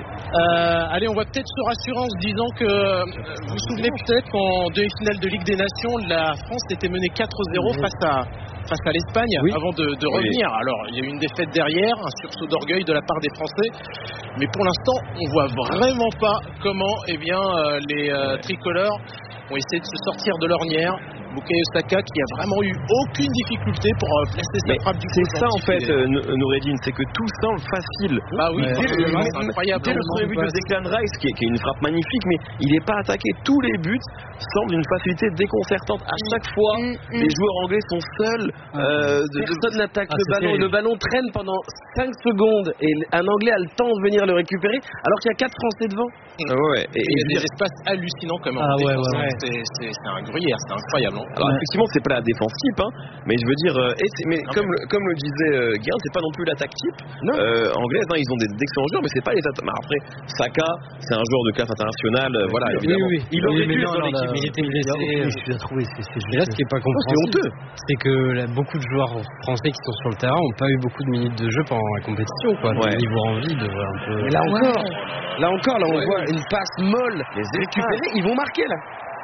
euh, allez, on va peut-être se rassurer en se disant que euh, vous vous souvenez peut-être qu'en demi-finale de Ligue des Nations, la France était menée quatre zéro mmh. face à face à l'Espagne, oui. avant de, de revenir. Oui. Alors, il y a eu une défaite derrière, un sursaut d'orgueil de la part des Français, mais pour l'instant, on voit vraiment pas comment, eh bien, euh, les euh, tricolores ont essayé de se sortir de l'ornière. Bukayo Saka qui a vraiment eu aucune difficulté pour euh, placer sa frappe du coup. C'est ça en fait, euh, Noureddine, c'est que tout semble facile. Bah oui, ouais. c'est, c'est, c'est incroyable. Dès le premier but de Declan Rice, qui est, qui est une frappe magnifique, mais il n'est pas attaqué. Tous les buts semblent d'une facilité déconcertante. À chaque fois, mm, mm. les joueurs anglais sont seuls. Euh, de, Personne de... n'attaque ah, le ballon. Terrible. Le ballon traîne pendant cinq secondes et un Anglais a le temps de venir le récupérer, alors qu'il y a quatre Français devant. Ah ouais. Et, et il y a des espaces hallucinants comme en ah ouais, défense. Ouais, ouais. C'est, c'est, c'est un gruyère, c'est incroyable. Alors ouais. effectivement, c'est pas la défense type, hein, mais je veux dire, euh, et c'est, mais non, comme, mais... Le, comme le disait euh, Guérin, c'est pas non plus l'attaque type euh, anglaise. Hein, ils ont des, d'excellents joueurs, mais c'est pas les attaques. Bah, après, Saka, c'est un joueur de classe internationale, euh, voilà, oui, évidemment. Oui, oui. Il aurait dû dans l'équipe, mais il était blessé. Je suis à trouver. Et là, ce qui est pas compréhensible, c'est honteux. C'est que là, beaucoup de joueurs français qui sont sur le terrain n'ont pas eu beaucoup de minutes de jeu pendant la compétition, quoi. Ouais. Donc, ils vont envie de voir un peu. Mais là encore, là encore, là, on voit une passe molle. Les récupérer, ils vont marquer là.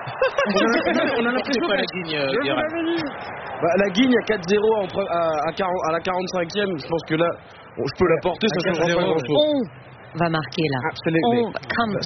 on a l'impression que la Guigne, euh, bah, la Guigne à quatre zéro à, à, à la quarante-cinquième, je pense que là, je peux la porter, ça ne changera pas grand chose. On va marquer là. Absolument. On, come